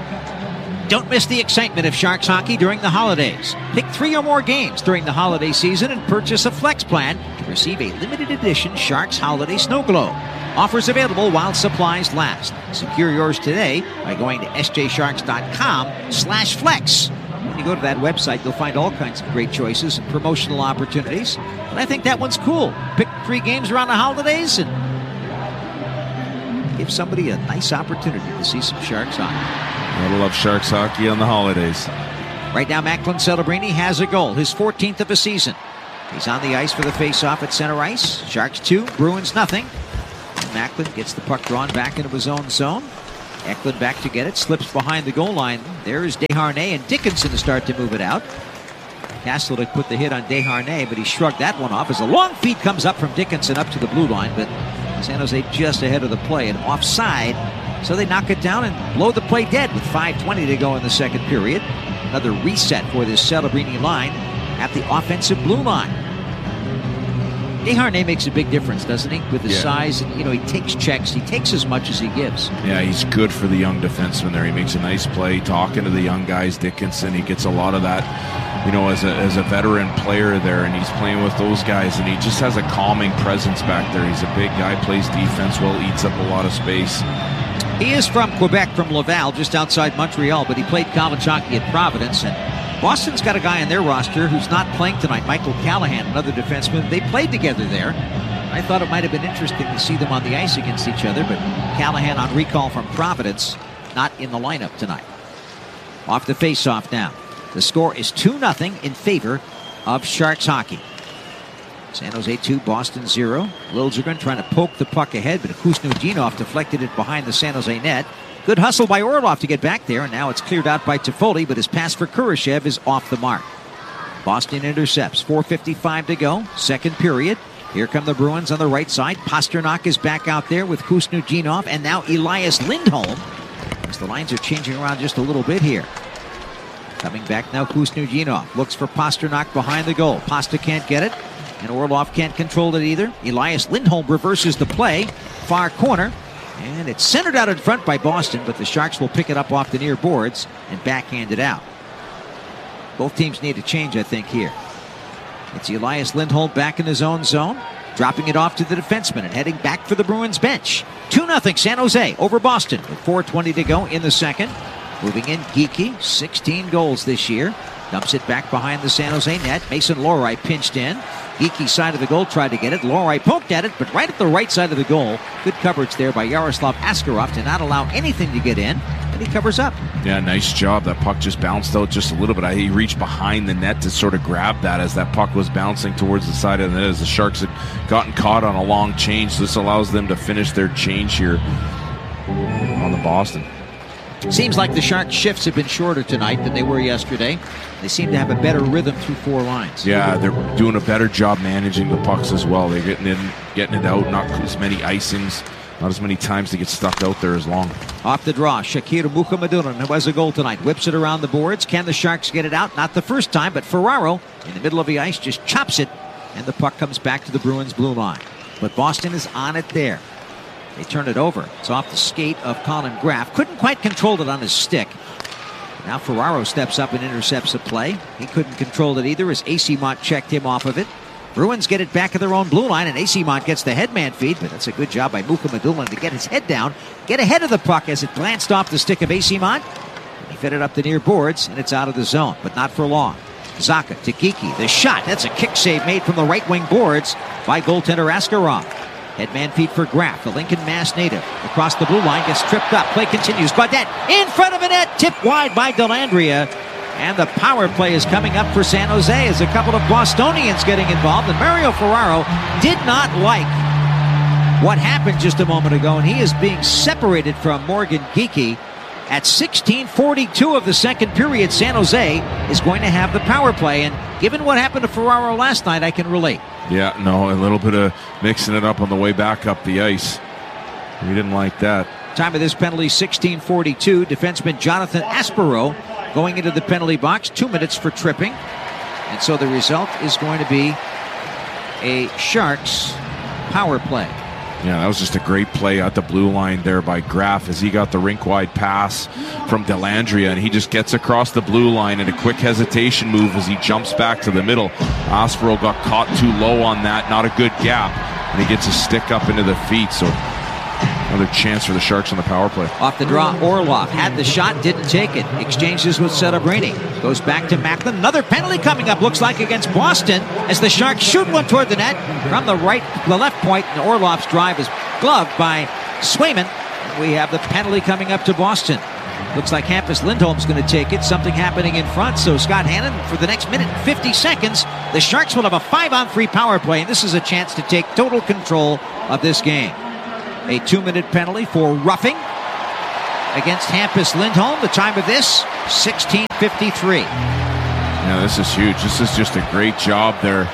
Don't miss the excitement of Sharks hockey during the holidays. Pick three or more games during the holiday season and purchase a Flex plan to receive a limited edition Sharks Holiday Snow Globe. Offers available while supplies last. Secure yours today by going to s j sharks dot com slash flex. When you go to that website, you'll find all kinds of great choices and promotional opportunities. But I think that one's cool. Pick three games around the holidays and give somebody a nice opportunity to see some Sharks hockey. Gotta love Sharks hockey on the holidays. Right now, Macklin Celebrini has a goal, his fourteenth of the season. He's on the ice for the face-off at center ice. Sharks two, Bruins nothing. And Macklin gets the puck drawn back into his own zone. Eklund back to get it, slips behind the goal line. There is Desharnais and Dickinson to start to move it out. Castleton put the hit on Desharnais, but he shrugged that one off as a long feed comes up from Dickinson up to the blue line, but San Jose just ahead of the play and offside, so they knock it down and blow the play dead with five twenty to go in the second period. Another reset for this Celebrini line at the offensive blue line. Desharnais makes a big difference, doesn't he? With his yeah. size, and you know, he takes checks. He takes as much as he gives. Yeah, he's good for the young defenseman there. He makes a nice play talking to the young guys. Dickinson, he gets a lot of that, you know, as a, as a veteran player there, and he's playing with those guys, and he just has a calming presence back there. He's a big guy, plays defense well, eats up a lot of space. He is from Quebec, from Laval, just outside Montreal, but he played college hockey at Providence, and Boston's got a guy on their roster who's not playing tonight, Michael Callahan, another defenseman. They played together there. I thought it might have been interesting to see them on the ice against each other, but Callahan on recall from Providence, not in the lineup tonight. Off the face-off now. The score is two nothing in favor of Sharks hockey. San Jose two, Boston zero. Liljegren trying to poke the puck ahead, but Kusnudinov deflected it behind the San Jose net. Good hustle by Orlov to get back there, and now it's cleared out by Toffoli, but his pass for Kurashev is off the mark. Boston intercepts, four fifty-five to go, second period. Here come the Bruins on the right side. Pasternak is back out there with Kusnudinov, and now Elias Lindholm, as the lines are changing around just a little bit here. Coming back now, Kusnudinov looks for Pasternak behind the goal. Pasta can't get it, and Orlov can't control it either. Elias Lindholm reverses the play, far corner. And it's centered out in front by Boston, but the Sharks will pick it up off the near boards and backhand it out. Both teams need a change, I think, here. It's Elias Lindholm back in his own zone, dropping it off to the defenseman and heading back for the Bruins bench. two nothing San Jose over Boston with four twenty to go in the second. Moving in, Geekie, sixteen goals this year. Dumps it back behind the San Jose net. Mason Lohrei pinched in. Geekie side of the goal tried to get it. Lohrei poked at it, but right at the right side of the goal. Good coverage there by Yaroslav Askarov to not allow anything to get in, and he covers up. Yeah, nice job. That puck just bounced out just a little bit. He reached behind the net to sort of grab that as that puck was bouncing towards the side of the net as the Sharks had gotten caught on a long change. So this allows them to finish their change here on the Boston. Seems like the Sharks' shifts have been shorter tonight than they were yesterday. They seem to have a better rhythm through four lines. Yeah, they're doing a better job managing the pucks as well. They're getting in, getting it out, not as many icings, not as many times to get stuck out there as long. Off the draw, Shakir Mukhamadullin, who has a goal tonight, whips it around the boards. Can the Sharks get it out? Not the first time, but Ferraro in the middle of the ice just chops it, and the puck comes back to the Bruins' blue line. But Boston is on it there. They turn it over. It's off the skate of Colin Graff. Couldn't quite control it on his stick. Now Ferraro steps up and intercepts the play. He couldn't control it either as A C Mont checked him off of it. Bruins get it back at their own blue line, and A C Mont gets the headman feed, but that's a good job by Mukhamadullin to get his head down, get ahead of the puck as it glanced off the stick of A C Mont. He fed it up the near boards, and it's out of the zone, but not for long. Zacha to Geekie. The shot. That's a kick save made from the right wing boards by goaltender Askarov. Headman feed for Graff, the Lincoln Mass native. Across the blue line, gets tripped up. Play continues. Gaudette in front of a net, tipped wide by Dellandrea. And the power play is coming up for San Jose as a couple of Bostonians getting involved. And Mario Ferraro did not like what happened just a moment ago, and he is being separated from Morgan Geekie. At sixteen forty-two of the second period, San Jose is going to have the power play. And given what happened to Ferraro last night, I can relate. Yeah, no, a little bit of mixing it up on the way back up the ice. We didn't like that. Time of this penalty, sixteen forty-two. Defenseman Jonathan Aspero going into the penalty box. Two minutes for tripping. And so the result is going to be a Sharks power play. Yeah, that was just a great play at the blue line there by Graff as he got the rink-wide pass from Dellandrea, and he just gets across the blue line in a quick hesitation move as he jumps back to the middle. Aspero got caught too low on that, not a good gap, and he gets a stick up into the feet, so another chance for the Sharks on the power play. Off the draw, Orlov had the shot, didn't take it. Exchanges with Celebrini. Goes back to Macklin. Another penalty coming up, looks like against Boston, as the Sharks shoot one toward the net from the right, the left point, and Orlov's drive is gloved by Swayman. We have the penalty coming up to Boston. Looks like Hampus Lindholm's going to take it. Something happening in front. So Scott Hannon, for the next minute and fifty seconds, the Sharks will have a five-on-three power play, and this is a chance to take total control of this game. A two-minute penalty for roughing against Hampus Lindholm. The time of this, sixteen fifty-three. Yeah, this is huge. This is just a great job there.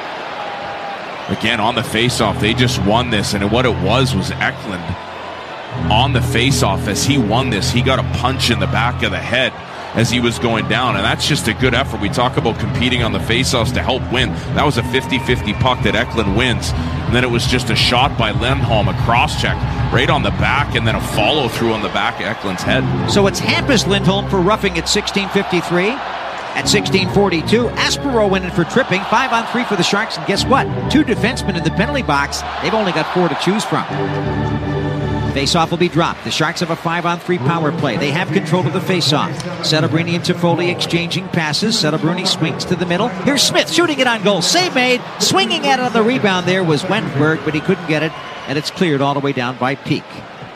Again, on the faceoff, they just won this, and what it was was Eklund on the faceoff. As he won this, he got a punch in the back of the head as he was going down, and that's just a good effort. We talk about competing on the faceoffs to help win. That was a fifty-fifty puck that Eklund wins, and then it was just a shot by Lindholm, a cross-check right on the back, and then a follow-through on the back of Eklund's head. So it's Hampus Lindholm for roughing at sixteen fifty-three. At sixteen forty-two, Aspero went in for tripping. Five on three for the Sharks, and guess what? Two defensemen in the penalty box. They've only got four to choose from. Faceoff will be dropped. The Sharks have a five-on-three power play. They have control of the faceoff. Celebrini and Toffoli exchanging passes. Celebrini swings to the middle. Here's Smith shooting it on goal. Save made. Swinging at it on the rebound there was Wenberg, but he couldn't get it, and it's cleared all the way down by Peak.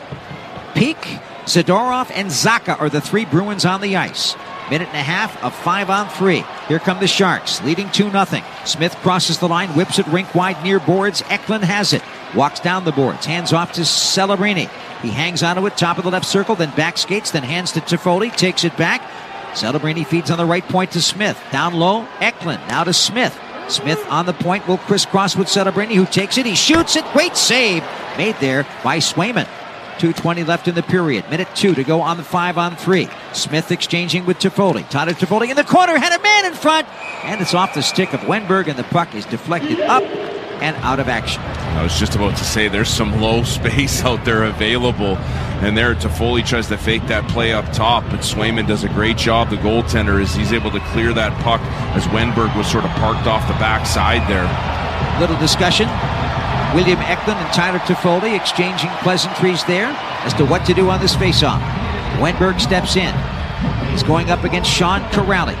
Peak, Zadorov, and Zacha are the three Bruins on the ice. Minute and a half of five on three. Here come the Sharks, leading two nothing. Smith crosses the line, whips it rink wide near boards. Eklund has it. Walks down the boards, hands off to Celebrini. He hangs onto it, top of the left circle, then back skates, then hands to Toffoli, takes it back. Celebrini feeds on the right point to Smith. Down low, Eklund, now to Smith. Smith on the point will crisscross with Celebrini, who takes it. He shoots it. Great save made there by Swayman. two twenty left in the period. Minute two to go on the five on three. Smith exchanging with Toffoli. Tyler Toffoli in the corner, had a man in front, and it's off the stick of Wenberg, and the puck is deflected up and out of action. I was just about to say there's some low space out there available, and there Toffoli tries to fake that play up top, but Swayman does a great job. The goaltender is he's able to clear that puck as Wenberg was sort of parked off the backside there. Little discussion. William Eklund and Tyler Toffoli exchanging pleasantries there as to what to do on this faceoff. Wenberg steps in. He's going up against Sean Corrali.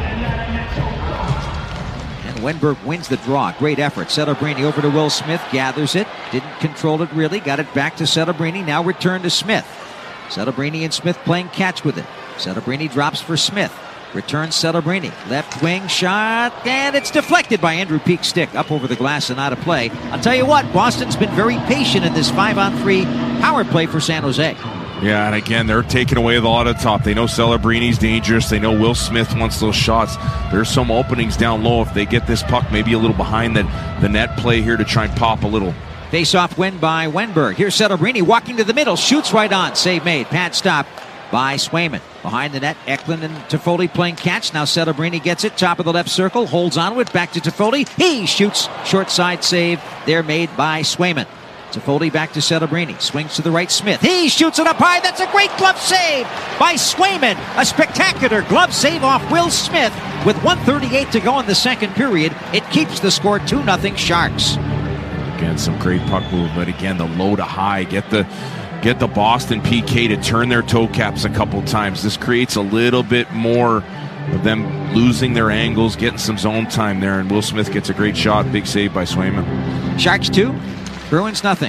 And Wenberg wins the draw. Great effort. Celebrini over to Will Smith. Gathers it. Didn't control it really. Got it back to Celebrini. Now return to Smith. Celebrini and Smith playing catch with it. Celebrini drops for Smith. Returns Celebrini. Left wing shot, and it's deflected by Andrew Peak's stick up over the glass and out of play. I'll tell you what, Boston's been very patient in this five-on-three power play for San Jose. Yeah, and again, they're taking away the lot of top. They know Celebrini's dangerous. They know Will Smith wants those shots. There's some openings down low if they get this puck maybe a little behind the, the net play here to try and pop a little. Face-off win by Wenberg. Here's Celebrini walking to the middle. Shoots right on. Save made. Pad stop by Swayman. Behind the net, Eklund and Toffoli playing catch. Now Celebrini gets it, top of the left circle, holds on to it, back to Toffoli. He shoots, short side save. They're made by Swayman. Toffoli back to Celebrini, swings to the right, Smith. He shoots it up high. That's a great glove save by Swayman. A spectacular glove save off Will Smith with one thirty-eight to go in the second period. It keeps the score two nothing Sharks. Again, some great puck movement. Again, the low to high. Get the Get the Boston P K to turn their toe caps a couple times. This creates a little bit more of them losing their angles, getting some zone time there, and Will Smith gets a great shot. Big save by Swayman. Sharks two, Bruins nothing.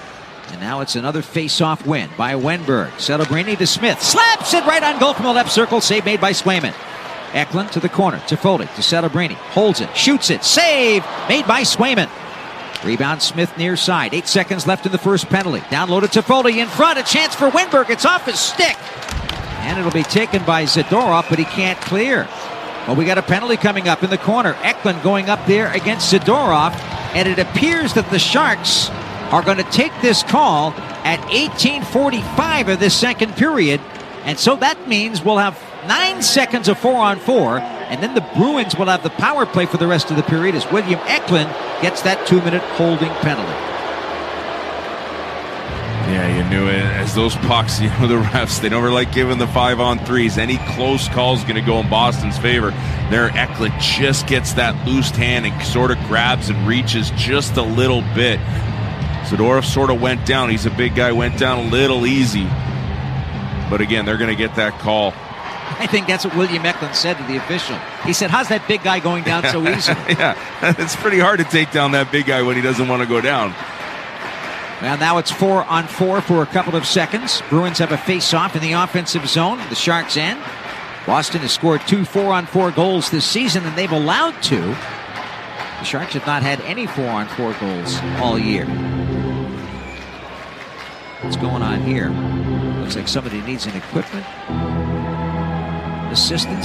And now it's another face-off win by Wenberg. Celebrini to Smith. Slaps it right on goal from the left circle. Save made by Swayman. Eklund to the corner. Toffoli to Celebrini. Holds it. Shoots it. Save made by Swayman. Rebound Smith near side. Eight seconds left in the first penalty. Down low to Toffoli in front. A chance for Wenberg. It's off his stick. And it'll be taken by Zadorov, but he can't clear. Well, we got a penalty coming up in the corner. Eklund going up there against Zadorov. And it appears that the Sharks are going to take this call at eighteen forty-five of this second period. And so that means we'll have nine seconds of four on four, and then the Bruins will have the power play for the rest of the period as William Eklund gets that two-minute holding penalty. Yeah, you knew it. As those pucks, you know, the refs, they never like giving the five on threes. Any close call is going to go in Boston's favor. There, Eklund just gets that loose hand and sort of grabs and reaches just a little bit. Zadorov sort of went down. He's a big guy, went down a little easy. But again, they're going to get that call. I think that's what William Eklund said to the official. He said, how's that big guy going down so easily? Yeah, it's pretty hard to take down that big guy when he doesn't want to go down. Well, now it's four on four for a couple of seconds. Bruins have a face-off in the offensive zone. The Sharks end. Boston has scored two four-on-four goals this season, and they've allowed two. The Sharks have not had any four-on-four goals all year. What's going on here? Looks like somebody needs an equipment assistance.